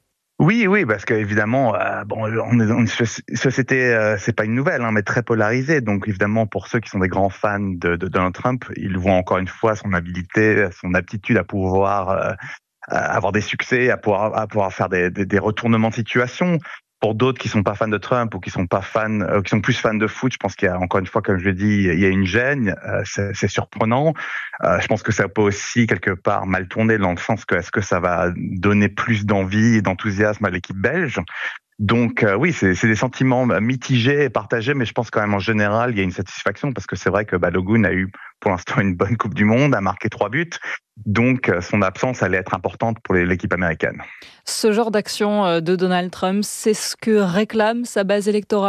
Oui, parce qu'évidemment, on est dans une société, c'est pas une nouvelle, hein, mais très polarisée. Donc évidemment, pour ceux qui sont des grands fans de Donald Trump, ils voient encore une fois son habilité, son aptitude à pouvoir avoir des succès, à pouvoir faire des retournements de situation. Pour d'autres qui sont pas fans de Trump ou qui sont pas fans, qui sont plus fans de foot, je pense qu'il y a encore une fois, comme je l'ai dit, il y a une gêne. C'est surprenant. Je pense que ça peut aussi quelque part mal tourner dans le sens que est-ce que ça va donner plus d'envie et d'enthousiasme à l'équipe belge. Donc oui, c'est des sentiments mitigés et partagés, mais je pense quand même en général il y a une satisfaction parce que c'est vrai que Balogun a eu pour l'instant une bonne Coupe du Monde, a marqué 3 buts, donc son absence allait être importante pour l'équipe américaine. Ce genre d'action de Donald Trump, c'est ce que réclame sa base électorale ?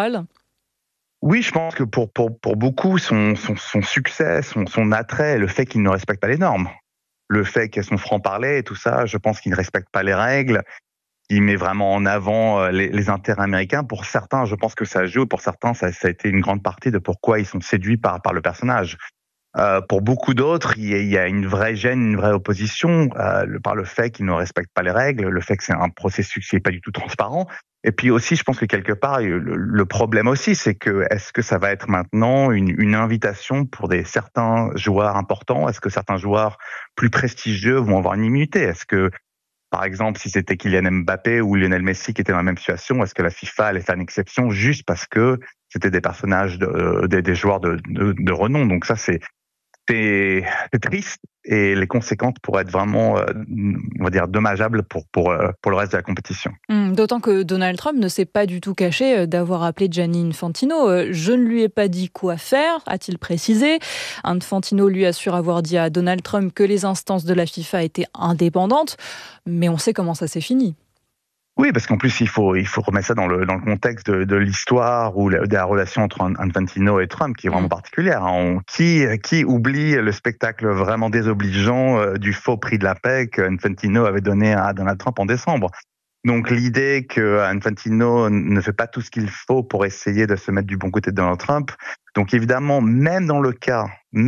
Oui, je pense que pour beaucoup, son succès, son attrait, le fait qu'il ne respecte pas les normes, le fait qu'il y ait son franc-parler et tout ça, je pense qu'il ne respecte pas les règles. Il met vraiment en avant les intérêts américains. Pour certains, je pense que ça joue. Pour certains, ça a été une grande partie de pourquoi ils sont séduits par le personnage. Pour beaucoup d'autres, il y a une vraie gêne, une vraie opposition par le fait qu'ils ne respectent pas les règles, le fait que c'est un processus qui n'est pas du tout transparent. Et puis aussi, je pense que quelque part, le problème aussi, c'est que est-ce que ça va être maintenant une invitation pour certains joueurs importants ? Est-ce que certains joueurs plus prestigieux vont avoir une immunité ? Est-ce que par exemple, si c'était Kylian Mbappé ou Lionel Messi qui étaient dans la même situation, est-ce que la FIFA allait faire une exception juste parce que c'était des personnages, des joueurs de renom ? Donc ça, c'est c'est triste et les conséquences pourraient être vraiment, on va dire, dommageables pour le reste de la compétition. D'autant que Donald Trump ne s'est pas du tout caché d'avoir appelé Gianni Infantino. Je ne lui ai pas dit quoi faire, a-t-il précisé. Infantino lui assure avoir dit à Donald Trump que les instances de la FIFA étaient indépendantes, mais on sait comment ça s'est fini. Oui, parce qu'en plus, il faut remettre ça dans le contexte de l'histoire ou de la relation entre Infantino et Trump, qui est vraiment particulière. Qui oublie le spectacle vraiment désobligeant du faux prix de la paix qu'Infantino avait donné à Donald Trump en décembre. Donc l'idée que Infantino ne fait pas tout ce qu'il faut pour essayer de se mettre du bon côté de Donald Trump. Donc évidemment, même dans le cas,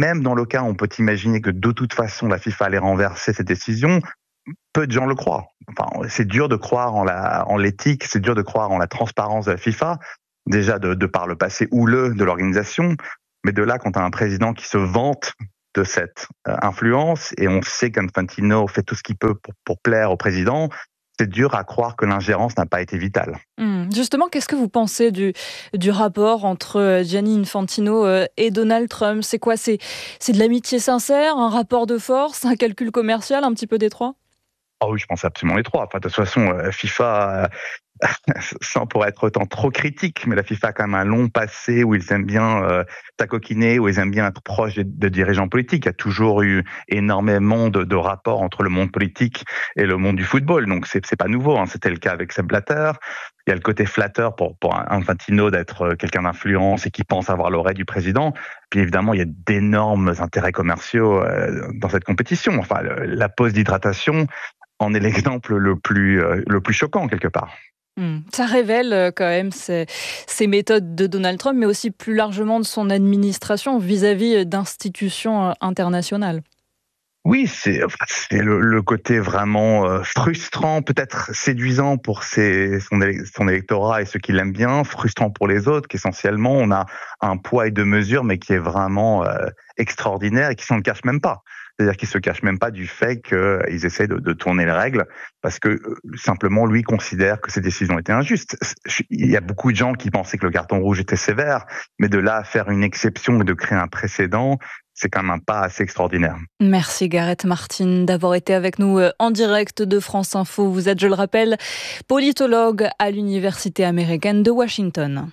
on peut imaginer que de toute façon, la FIFA allait renverser cette décision. Peu de gens le croient. Enfin, c'est dur de croire en l'éthique, c'est dur de croire en la transparence de la FIFA, déjà de par le passé houleux de l'organisation, mais de là, quand tu as un président qui se vante de cette influence, et on sait qu'Infantino fait tout ce qu'il peut pour plaire au président, c'est dur à croire que l'ingérence n'a pas été vitale. Justement, qu'est-ce que vous pensez du rapport entre Gianni Infantino et Donald Trump ? C'est quoi ? C'est de l'amitié sincère, un rapport de force, un calcul commercial un petit peu détroit ? Ah oui, je pense absolument les trois. Enfin, de toute façon, FIFA, sans pour être autant trop critique, mais la FIFA a quand même un long passé où ils aiment bien s'acoquiner, où ils aiment bien être proches de dirigeants politiques. Il y a toujours eu énormément de rapports entre le monde politique et le monde du football. Donc, c'est pas nouveau. C'était le cas avec Sepp Blatter. Il y a le côté flatteur pour Infantino d'être quelqu'un d'influence et qui pense avoir l'oreille du président. Puis évidemment, il y a d'énormes intérêts commerciaux dans cette compétition. Enfin, la pause d'hydratation en est l'exemple le plus choquant quelque part. Ça révèle quand même ces méthodes de Donald Trump, mais aussi plus largement de son administration vis-à-vis d'institutions internationales. Oui, c'est le côté vraiment frustrant, peut-être séduisant pour son électorat et ceux qui l'aiment bien, frustrant pour les autres, qu'essentiellement on a un poids et deux mesures, mais qui est vraiment extraordinaire et qui s'en cache même pas. C'est-à-dire qu'ils se cachent même pas du fait qu'ils essaient de tourner les règles parce que simplement lui considère que ces décisions étaient injustes. Il y a beaucoup de gens qui pensaient que le carton rouge était sévère, mais de là à faire une exception et de créer un précédent, c'est quand même un pas assez extraordinaire. Merci Gareth Martin d'avoir été avec nous en direct de France Info. Vous êtes, je le rappelle, politologue à l'Université américaine de Washington.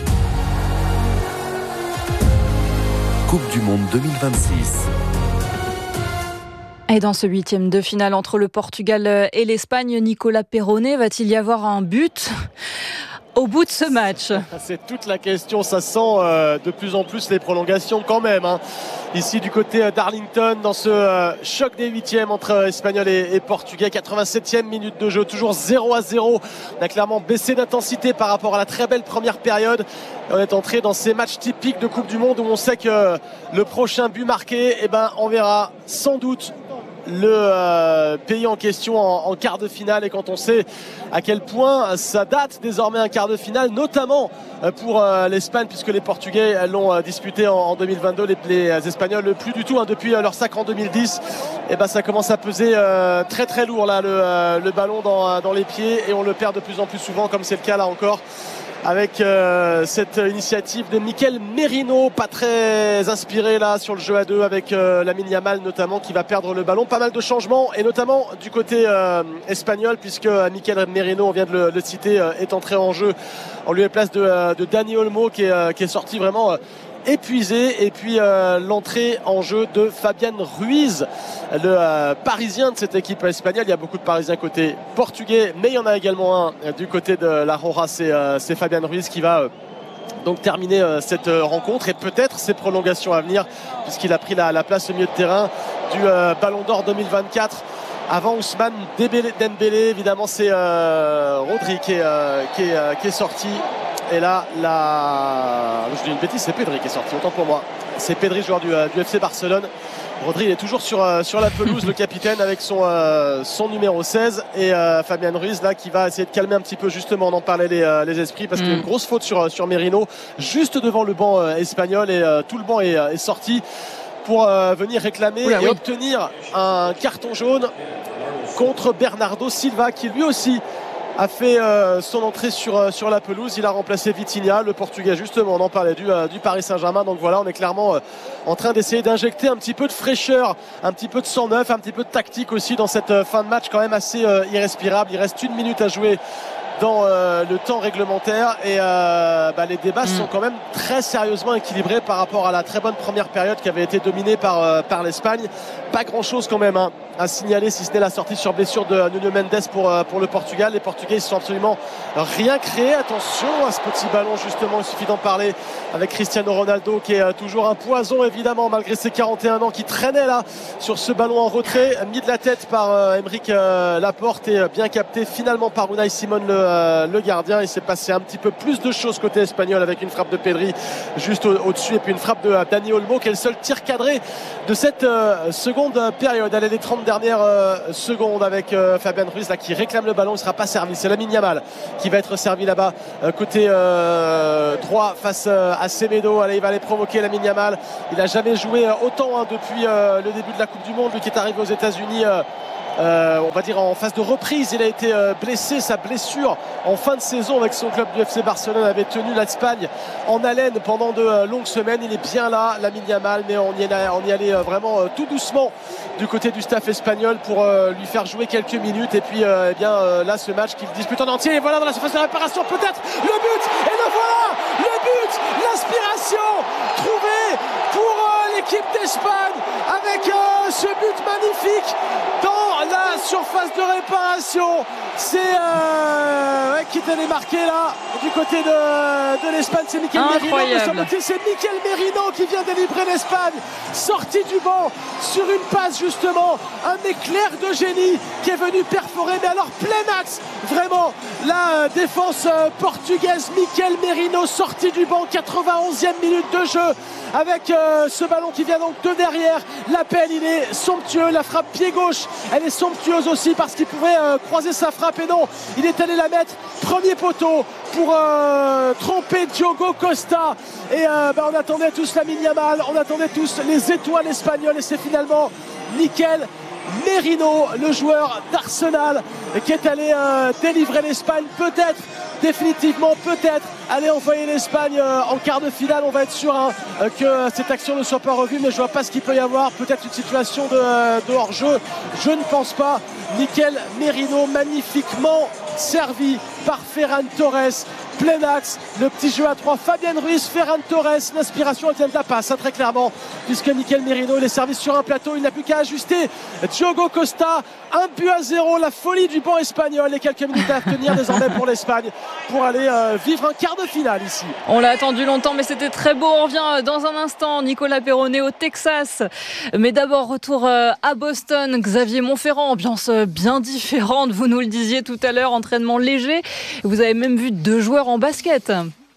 Coupe du Monde 2026. Et dans ce 8e de finale entre le Portugal et l'Espagne, Nicolas Perronnet, va-t-il y avoir un but au bout de ce match? C'est toute la question, ça sent de plus en plus les prolongations quand même. Ici du côté d'Arlington, dans ce choc des 8e entre Espagnols et Portugais, 87e minute de jeu, toujours 0-0. On a clairement baissé d'intensité par rapport à la très belle première période. On est entré dans ces matchs typiques de Coupe du Monde où on sait que le prochain but marqué, on verra sans doute le pays en question en quart de finale, et quand on sait à quel point ça date désormais un quart de finale, notamment pour l'Espagne, puisque les Portugais l'ont disputé en 2022, les Espagnols plus du tout, depuis leur sacre en 2010. Ça commence à peser très très lourd là, le ballon dans les pieds, et on le perd de plus en plus souvent, comme c'est le cas là encore avec cette initiative de Mikel Merino, pas très inspiré là sur le jeu à deux, avec Lamine Yamal notamment qui va perdre le ballon. Pas mal de changements, et notamment du côté espagnol, puisque Mikel Merino, on vient de le citer, est entré en jeu en lieu et place de Dani Olmo qui est sorti vraiment épuisé, et puis l'entrée en jeu de Fabian Ruiz, le parisien de cette équipe espagnole. Il y a beaucoup de parisiens côté portugais, mais il y en a également un du côté de la Roja, c'est Fabian Ruiz qui va donc terminer cette rencontre, et peut-être ses prolongations à venir, puisqu'il a pris la place au milieu de terrain du Ballon d'Or 2024 avant Ousmane Dembélé. Évidemment, c'est Rodri qui est sorti. Et là, je dis une bêtise, c'est Pedri qui est sorti, autant pour moi. C'est Pedri, joueur du FC Barcelone. Rodri est toujours sur la pelouse, le capitaine, avec son numéro 16. Et Fabian Ruiz, là, qui va essayer de calmer un petit peu, justement, on en parlait les esprits, parce qu'il y a une grosse faute sur Merino, juste devant le banc espagnol. Et tout le banc est sorti pour venir réclamer obtenir un carton jaune contre Bernardo Silva, qui lui aussi a fait son entrée sur la pelouse. Il a remplacé Vitinha, le Portugais justement, on en parlait du Paris Saint-Germain. Donc voilà, on est clairement en train d'essayer d'injecter un petit peu de fraîcheur, un petit peu de sang neuf, un petit peu de tactique aussi dans cette fin de match quand même assez irrespirable. Il reste 1 minute à jouer dans le temps réglementaire et les débats sont quand même très sérieusement équilibrés par rapport à la très bonne première période qui avait été dominée par l'Espagne. Pas grand chose quand même à signaler, si ce n'est la sortie sur blessure de Nuno Mendes pour le Portugal. Les Portugais ils sont absolument rien créé. Attention à ce petit ballon justement, il suffit d'en parler avec Cristiano Ronaldo qui est toujours un poison évidemment malgré ses 41 ans, qui traînait là sur ce ballon en retrait, mis de la tête par Aymeric Laporte et bien capté finalement par Unai Simon le gardien. Il s'est passé un petit peu plus de choses côté espagnol avec une frappe de Pedri juste au-dessus et puis une frappe de Dani Olmo qui est le seul tir cadré de cette seconde période. Allez, les 30 dernières secondes avec Fabian Ruiz là, qui réclame le ballon. Il ne sera pas servi, c'est Lamine Yamal qui va être servi là-bas côté droit face à Semedo. Allez, il va aller provoquer Lamine Yamal. Il n'a jamais joué autant depuis le début de la Coupe du Monde, lui qui est arrivé aux États-Unis on va dire en phase de reprise. Il a été blessé, sa blessure en fin de saison avec son club du FC Barcelone avait tenu l'Espagne en haleine pendant de longues semaines. Il est bien là, Lamine Yamal, mais on y allait vraiment tout doucement du côté du staff espagnol pour lui faire jouer quelques minutes et puis là ce match qu'il dispute en entier, et voilà dans la surface de réparation peut-être le but, et le voilà le but, l'inspiration trouvée pour l'équipe d'Espagne avec ce but magnifique dans la surface de réparation. C'est qui est allé marquer là du côté de l'Espagne, c'est Mikel Merino. C'est Mikel Merino qui vient délivrer l'Espagne, sorti du banc sur une passe justement, un éclair de génie qui est venu perforer, mais alors plein axe vraiment la défense portugaise. Mikel Merino sorti du banc, 91e minute de jeu avec ce ballon qui vient donc de derrière. L'appel il est somptueux, la frappe pied gauche elle est somptueuse aussi parce qu'il pouvait croiser sa frappe, et non, il est allé la mettre premier poteau pour tromper Diogo Costa. Et on attendait tous Lamine Yamal, on attendait tous les étoiles espagnoles, et c'est finalement Mikel Merino, le joueur d'Arsenal, qui est allé délivrer l'Espagne, peut-être définitivement, peut-être aller envoyer l'Espagne en quart de finale. On va être sûr que cette action ne soit pas revue, mais je vois pas ce qu'il peut y avoir. Peut-être une situation de hors-jeu, je ne pense pas. Mikel Merino magnifiquement servi par Ferran Torres, plein axe, le petit jeu à 3, Fabian Ruiz, Ferran Torres, l'inspiration elle vient de la passe, très clairement, puisque Mikel Merino il est servi sur un plateau, il n'a plus qu'à ajuster Diogo Costa. 1-0, la folie du banc espagnol, et quelques minutes à tenir désormais pour l'Espagne pour aller vivre un quart de finale ici. On l'a attendu longtemps, mais c'était très beau. On revient dans un instant, Nicolas Perronnet au Texas, mais d'abord retour à Boston. Xavier Montferrand, ambiance bien différente, vous nous le disiez tout à l'heure, entraînement léger, vous avez même vu 2 joueurs en basket.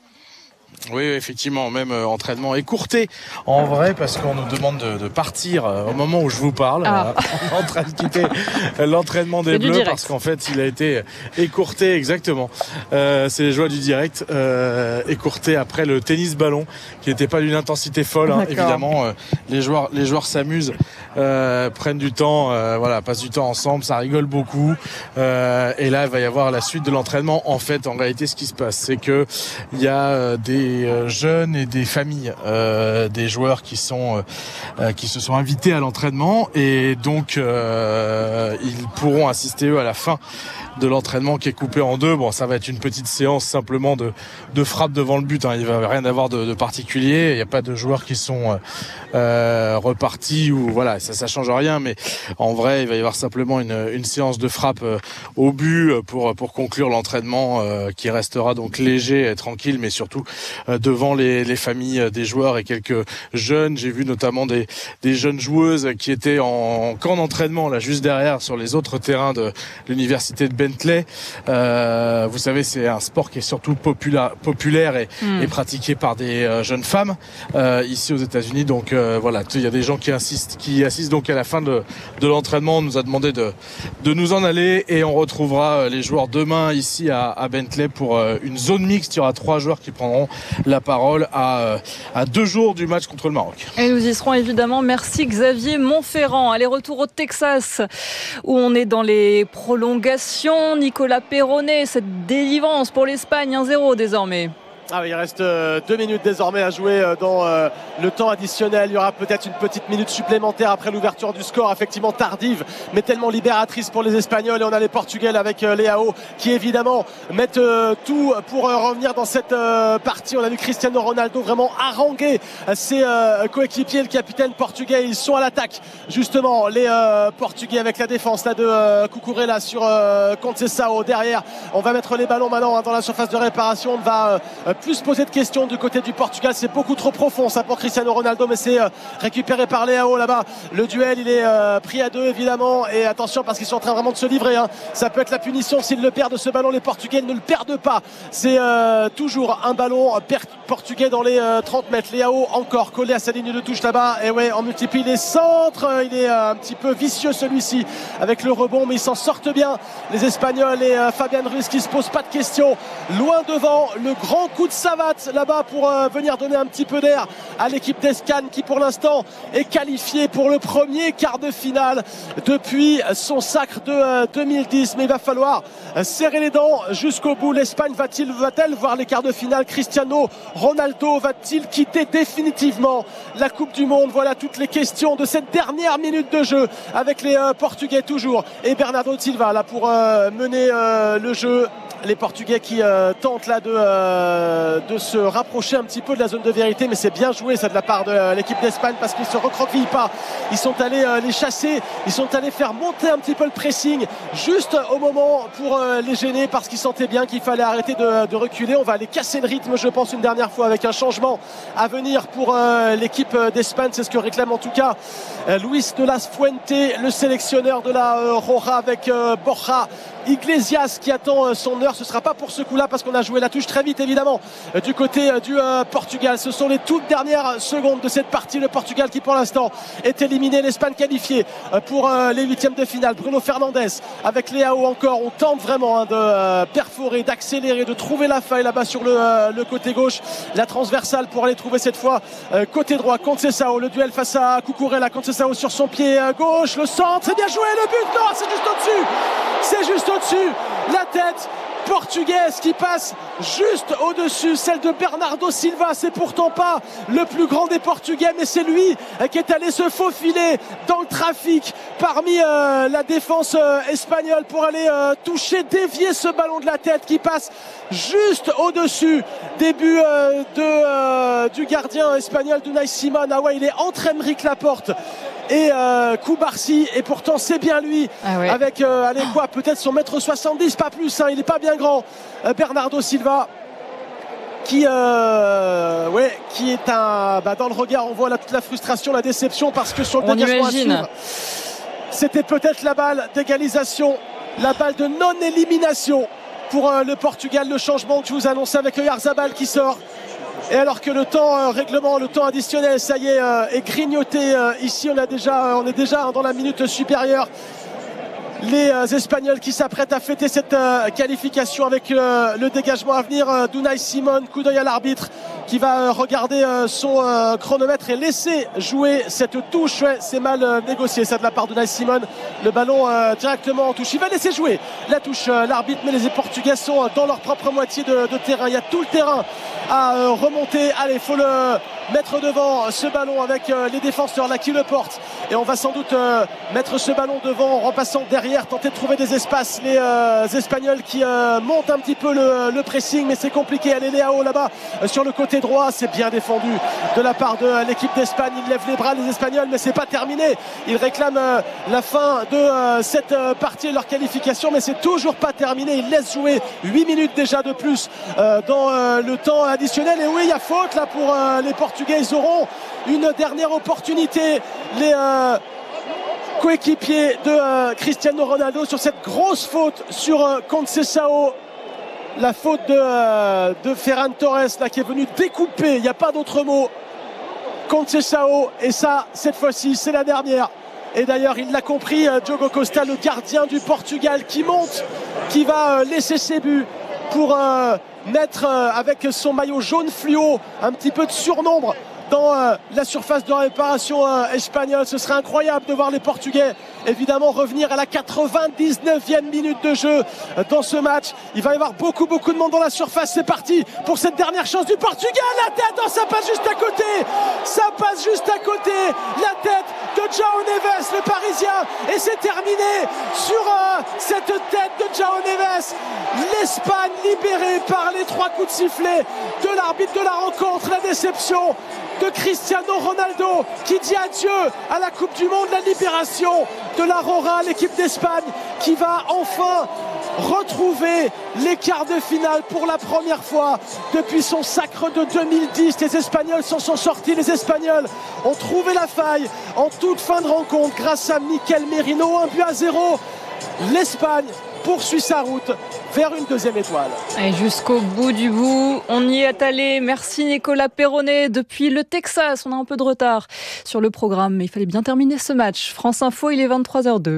Oui, effectivement, même entraînement écourté en vrai, parce qu'on nous demande de partir au moment où je vous parle. Voilà. On est en train de quitter l'entraînement des Bleus parce qu'en fait il a été écourté, exactement. C'est les joies du direct, écourté après le tennis ballon qui n'était pas d'une intensité folle. Évidemment, les joueurs s'amusent, prennent du temps, passent du temps ensemble, ça rigole beaucoup. Et là, il va y avoir la suite de l'entraînement. En fait, en réalité, ce qui se passe, c'est que il y a des jeunes et des familles des joueurs qui se sont invités à l'entraînement, et donc ils pourront assister eux à la fin de l'entraînement qui est coupé en 2. Bon, ça va être une petite séance simplement de frappe devant le but, Il va rien avoir de particulier. Il n'y a pas de joueurs qui sont repartis ou voilà, ça change rien. Mais en vrai, il va y avoir simplement une séance de frappe au but pour conclure l'entraînement qui restera donc léger et tranquille, mais surtout devant les familles des joueurs et quelques jeunes. J'ai vu notamment des jeunes joueuses qui étaient en camp d'entraînement là juste derrière sur les autres terrains de l'université de Bentley. Vous savez, c'est un sport qui est surtout populaire et pratiqué par des jeunes femmes ici aux États-Unis. Donc voilà, il y a des gens qui assistent donc à la fin de l'entraînement. On nous a demandé de nous en aller, et on retrouvera les joueurs demain ici à Bentley pour une zone mixte. Il y aura 3 joueurs qui prendront la parole à 2 jours du match contre le Maroc. Et nous y serons évidemment. Merci Xavier Montferrand. Allez, retour au Texas où on est dans les prolongations. Nicolas Perronnet, cette délivrance pour l'Espagne, 1-0 désormais. Ah, il reste 2 minutes désormais à jouer dans le temps additionnel. Il y aura peut-être une petite minute supplémentaire après l'ouverture du score, effectivement tardive mais tellement libératrice pour les Espagnols. Et on a les Portugais avec Leao qui évidemment mettent tout pour revenir dans cette partie. On a vu Cristiano Ronaldo vraiment haranguer ses coéquipiers, le capitaine portugais. Ils sont à l'attaque justement, les Portugais, avec la défense là de Cucurella sur Conceição. Derrière, on va mettre les ballons maintenant dans la surface de réparation. On va plus poser de questions du côté du Portugal. C'est beaucoup trop profond ça pour Cristiano Ronaldo, mais c'est récupéré par Leao là-bas. Le duel, il est pris à 2 évidemment, et attention parce qu'ils sont en train vraiment de se livrer, hein. Ça peut être la punition s'ils le perdent ce ballon. Les Portugais ne le perdent pas. C'est toujours un ballon portugais dans les 30 mètres. Leao encore collé à sa ligne de touche là-bas, et ouais, on multiplie les centres. Il est un petit peu vicieux celui-ci avec le rebond, mais ils s'en sortent bien les Espagnols. Et Fabian Ruiz qui se pose pas de questions, loin devant. Le grand coup de savate là-bas pour venir donner un petit peu d'air à l'équipe d'Espagne qui pour l'instant est qualifiée pour le premier quart de finale depuis son sacre de 2010. Mais il va falloir serrer les dents jusqu'au bout. L'Espagne va-t-elle voir les quarts de finale? Cristiano Ronaldo va-t-il quitter définitivement la Coupe du Monde? Voilà toutes les questions de cette dernière minute de jeu avec les Portugais toujours, et Bernardo Silva là pour mener le jeu. Les Portugais qui tentent là de se rapprocher un petit peu de la zone de vérité, mais c'est bien joué ça de la part de l'équipe d'Espagne parce qu'ils ne se recroquevillent pas. Ils sont allés les chasser, ils sont allés faire monter un petit peu le pressing juste au moment pour les gêner, parce qu'ils sentaient bien qu'il fallait arrêter de reculer. On va aller casser le rythme, je pense, une dernière fois avec un changement à venir pour l'équipe d'Espagne. C'est ce que réclame en tout cas Luis de la Fuente, le sélectionneur de la Roja, avec Borja Iglesias qui attend son heure. Ce ne sera pas pour ce coup-là parce qu'on a joué la touche très vite évidemment du côté du Portugal. Ce sont les toutes dernières secondes de cette partie. Le Portugal qui pour l'instant est éliminé, l'Espagne qualifiée pour les 8e de finale. Bruno Fernandes avec Leao encore. On tente vraiment de perforer, d'accélérer, de trouver la faille là-bas sur le côté gauche. La transversale pour aller trouver cette fois côté droit Conceição. Le duel face à Cucurella. Conceição sur son pied gauche. Le centre, c'est bien joué. Le but, non, c'est juste au-dessus. C'est juste au-dessus. La tête portugaise qui passe juste au-dessus, celle de Bernardo Silva. C'est pourtant pas le plus grand des Portugais, mais c'est lui qui est allé se faufiler dans le trafic parmi la défense espagnole pour aller toucher, dévier ce ballon de la tête qui passe juste au-dessus des buts du gardien espagnol d'Unai Simon. Ah ouais, il est entre Aymeric Laporte et Cubarsí, et pourtant c'est bien lui. Ah ouais. Avec allez quoi, peut-être son 1m70, pas plus, hein, il n'est pas bien grand, Bernardo Silva qui est dans le regard, on voit toute la frustration, la déception, parce que sur le dégagement à suivre, c'était peut-être la balle d'égalisation, la balle de non-élimination pour le Portugal. Le changement que je vous annonçais avec Oyarzabal qui sort. Et alors que le temps règlement, le temps additionnel, ça y est grignoté ici, on est déjà dans la minute supérieure. Les Espagnols qui s'apprêtent à fêter cette qualification avec le dégagement à venir d'Unai Simon. Coup d'œil à l'arbitre qui va regarder son chronomètre et laisser jouer cette touche. Ouais, c'est mal négocié ça de la part d'Unai Simon. Le ballon directement en touche. Il va laisser jouer la touche l'arbitre, mais les Portugais sont dans leur propre moitié de terrain. Il y a tout le terrain à remonter. Allez, il faut le mettre devant ce ballon avec les défenseurs là qui le portent, et on va sans doute mettre ce ballon devant en repassant derrière, tenter de trouver des espaces. Les Espagnols qui montent un petit peu le pressing, mais c'est compliqué. Allez, Leao là-bas sur le côté droit, c'est bien défendu de la part de l'équipe d'Espagne. Ils lèvent les bras les Espagnols, mais c'est pas terminé. Ils réclament la fin de cette partie de leur qualification, mais c'est toujours pas terminé. Ils laissent jouer 8 minutes déjà de plus dans le temps additionnel. Et oui, il y a faute là pour les Portugais. Ils auront une dernière opportunité, les coéquipiers de Cristiano Ronaldo, sur cette grosse faute sur Conceição. La faute de Ferran Torres là, qui est venu découper, il n'y a pas d'autre mot, Conceição. Et ça, cette fois-ci, c'est la dernière. Et d'ailleurs, il l'a compris, Diogo Costa, le gardien du Portugal, qui monte, qui va laisser ses buts pour mettre avec son maillot jaune fluo un petit peu de surnombre dans la surface de réparation espagnole. Ce serait incroyable de voir les Portugais évidemment revenir à la 99e minute de jeu dans ce match. Il va y avoir beaucoup de monde dans la surface. C'est parti pour cette dernière chance du Portugal. La tête, ça passe juste à côté. Ça passe juste à côté. La tête de João Neves, le Parisien. Et c'est terminé sur cette tête de João Neves. L'Espagne libérée par les 3 coups de sifflet de l'arbitre de la rencontre. La déception de Cristiano Ronaldo qui dit adieu à la Coupe du Monde, la libération de la Rora, l'équipe d'Espagne qui va enfin retrouver les quarts de finale pour la première fois depuis son sacre de 2010. Les Espagnols s'en sont sortis, les Espagnols ont trouvé la faille en toute fin de rencontre grâce à Mikel Merino, 1-0. L'Espagne poursuit sa route vers une deuxième étoile. Et jusqu'au bout du bout, on y est allé. Merci Nicolas Perronnet depuis le Texas. On a un peu de retard sur le programme, mais il fallait bien terminer ce match. France Info, il est 23h02.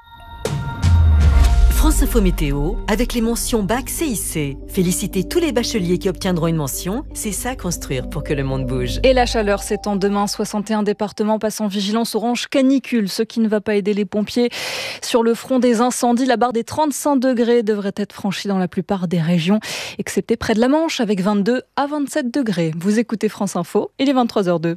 France Info Météo, avec les mentions BAC CIC. Félicitez tous les bacheliers qui obtiendront une mention. C'est ça construire pour que le monde bouge. Et la chaleur s'étend demain. 61 départements passent en vigilance orange canicule, ce qui ne va pas aider les pompiers. Sur le front des incendies, la barre des 35 degrés devrait être franchie dans la plupart des régions, excepté près de la Manche, avec 22 à 27 degrés. Vous écoutez France Info, il est 23h02.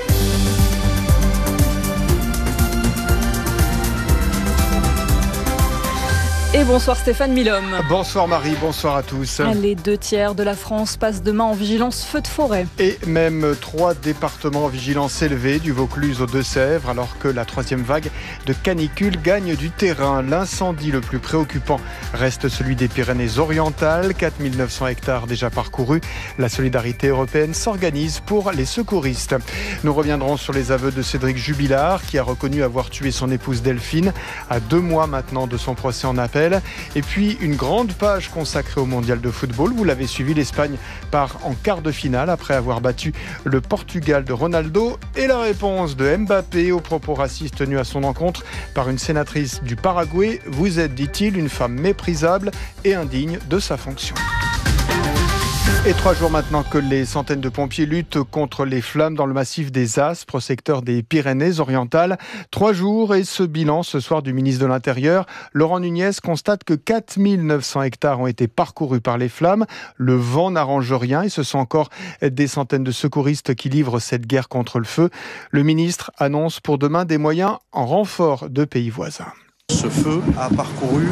Et bonsoir Stéphane Milhomme. Bonsoir Marie, bonsoir à tous. Les 2/3 de la France passent demain en vigilance feu de forêt. Et même 3 départements en vigilance élevée, du Vaucluse aux Deux-Sèvres, alors que la 3e vague de canicule gagne du terrain. L'incendie le plus préoccupant reste celui des Pyrénées-Orientales, 4900 hectares déjà parcourus. La solidarité européenne s'organise pour les secouristes. Nous reviendrons sur les aveux de Cédric Jubilard, qui a reconnu avoir tué son épouse Delphine, à 2 mois maintenant de son procès en appel. Et puis une grande page consacrée au mondial de football. Vous l'avez suivi, l'Espagne part en quart de finale après avoir battu le Portugal de Ronaldo. Et la réponse de Mbappé aux propos racistes tenus à son encontre par une sénatrice du Paraguay. Vous êtes, dit-il, une femme méprisable et indigne de sa fonction. Et 3 jours maintenant que les centaines de pompiers luttent contre les flammes dans le massif des Aspres, au secteur des Pyrénées-Orientales. 3 jours et ce bilan ce soir du ministre de l'Intérieur. Laurent Nunez constate que 4900 hectares ont été parcourus par les flammes. Le vent n'arrange rien et ce sont encore des centaines de secouristes qui livrent cette guerre contre le feu. Le ministre annonce pour demain des moyens en renfort de pays voisins. Ce feu a parcouru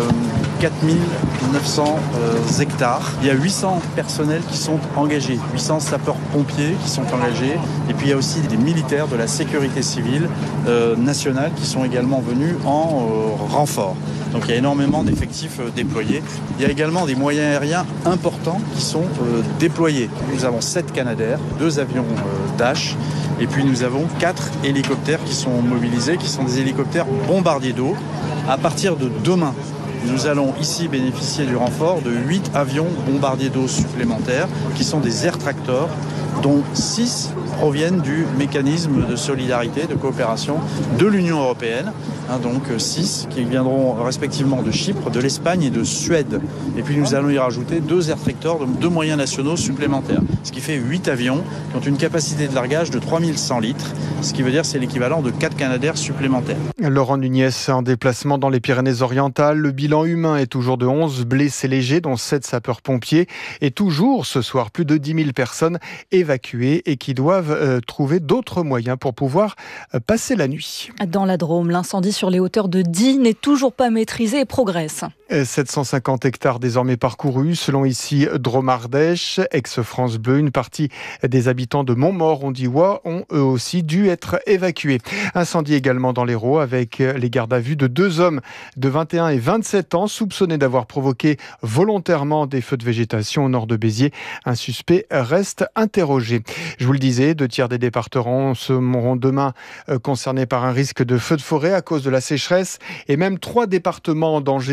4900 hectares. Il y a 800 personnels qui sont engagés, 800 sapeurs-pompiers qui sont engagés. Et puis il y a aussi des militaires de la sécurité civile nationale qui sont également venus en renfort. Donc il y a énormément d'effectifs déployés. Il y a également des moyens aériens importants qui sont déployés. Nous avons 7 Canadair, 2 avions Dash. Et puis nous avons 4 hélicoptères qui sont mobilisés, qui sont des hélicoptères bombardiers d'eau. À partir de demain, nous allons ici bénéficier du renfort de 8 avions bombardiers d'eau supplémentaires, qui sont des air tractors, dont 6 proviennent du mécanisme de solidarité, de coopération de l'Union européenne. Donc 6 qui viendront respectivement de Chypre, de l'Espagne et de Suède. Et puis nous allons y rajouter 2 air tractors, donc 2 moyens nationaux supplémentaires. Ce qui fait 8 avions qui ont une capacité de largage de 3100 litres. Ce qui veut dire que c'est l'équivalent de 4 Canadair supplémentaires. Laurent Nunez en déplacement dans les Pyrénées-Orientales. Le bilan humain est toujours de 11 blessés légers, dont 7 sapeurs-pompiers. Et toujours ce soir, plus de 10 000 personnes évacuées et qui doivent trouver d'autres moyens pour pouvoir passer la nuit. Dans la Drôme, l'incendie sur les hauteurs de Die n'est toujours pas maîtrisé et progresse. 750 hectares désormais parcourus, selon ici Drôme Ardèche, ex-France Bleu. Une partie des habitants de Montmort-on-Diois ont eux aussi dû être évacués. Incendie également dans l'Hérault avec les gardes à vue de 2 hommes de 21 et 27 ans soupçonnés d'avoir provoqué volontairement des feux de végétation au nord de Béziers. Un suspect reste interrogé. Je vous le disais, 2/3 des départements seront demain concernés par un risque de feu de forêt à cause de la sécheresse et même 3 départements en danger très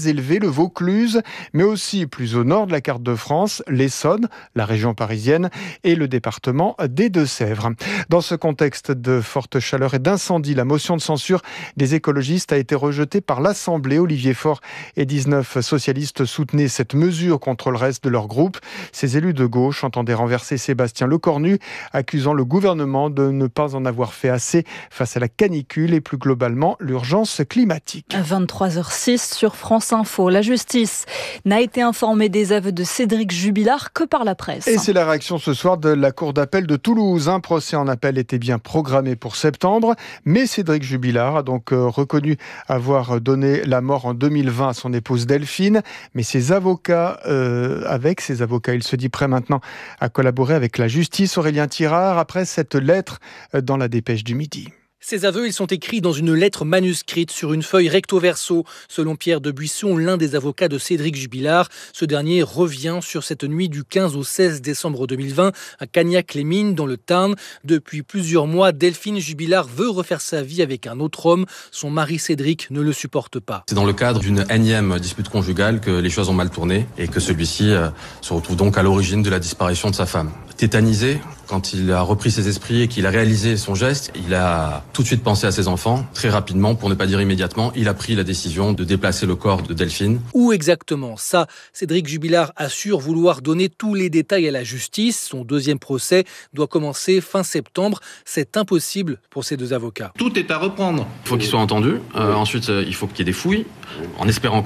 élevés, le Vaucluse, mais aussi plus au nord de la carte de France, l'Essonne, la région parisienne et le département des Deux-Sèvres. Dans ce contexte de forte chaleur et d'incendie, la motion de censure des écologistes a été rejetée par l'Assemblée. Olivier Faure et 19 socialistes soutenaient cette mesure contre le reste de leur groupe. Ces élus de gauche entendaient renverser Sébastien Lecornu, accusant le gouvernement de ne pas en avoir fait assez face à la canicule et plus globalement l'urgence climatique. 23h06 sur France Info. La justice n'a été informée des aveux de Cédric Jubilard que par la presse. Et c'est la réaction ce soir de la Cour d'appel de Toulouse. Un procès en appel était bien programmé pour septembre, mais Cédric Jubilard a donc reconnu avoir donné la mort en 2020 à son épouse Delphine. Mais avec ses avocats, il se dit prêt maintenant à collaborer avec la justice. Aurélien Tirard, après cette lettre dans la dépêche du Midi. Ces aveux, ils sont écrits dans une lettre manuscrite sur une feuille recto-verso. Selon Pierre de Buisson, l'un des avocats de Cédric Jubilard, ce dernier revient sur cette nuit du 15 au 16 décembre 2020 à Cagnac-les-Mines, dans le Tarn. Depuis plusieurs mois, Delphine Jubilard veut refaire sa vie avec un autre homme. Son mari Cédric ne le supporte pas. C'est dans le cadre d'une énième dispute conjugale que les choses ont mal tourné et que celui-ci se retrouve donc à l'origine de la disparition de sa femme. Tétanisé, quand il a repris ses esprits et qu'il a réalisé son geste, il a tout de suite pensé à ses enfants. Très rapidement, pour ne pas dire immédiatement, il a pris la décision de déplacer le corps de Delphine. Où exactement? Ça, Cédric Jubilard assure vouloir donner tous les détails à la justice. Son deuxième procès doit commencer fin septembre. C'est impossible pour ces deux avocats. Tout est à reprendre. Il faut qu'il soit entendu. Ensuite, il faut qu'il y ait des fouilles, en espérant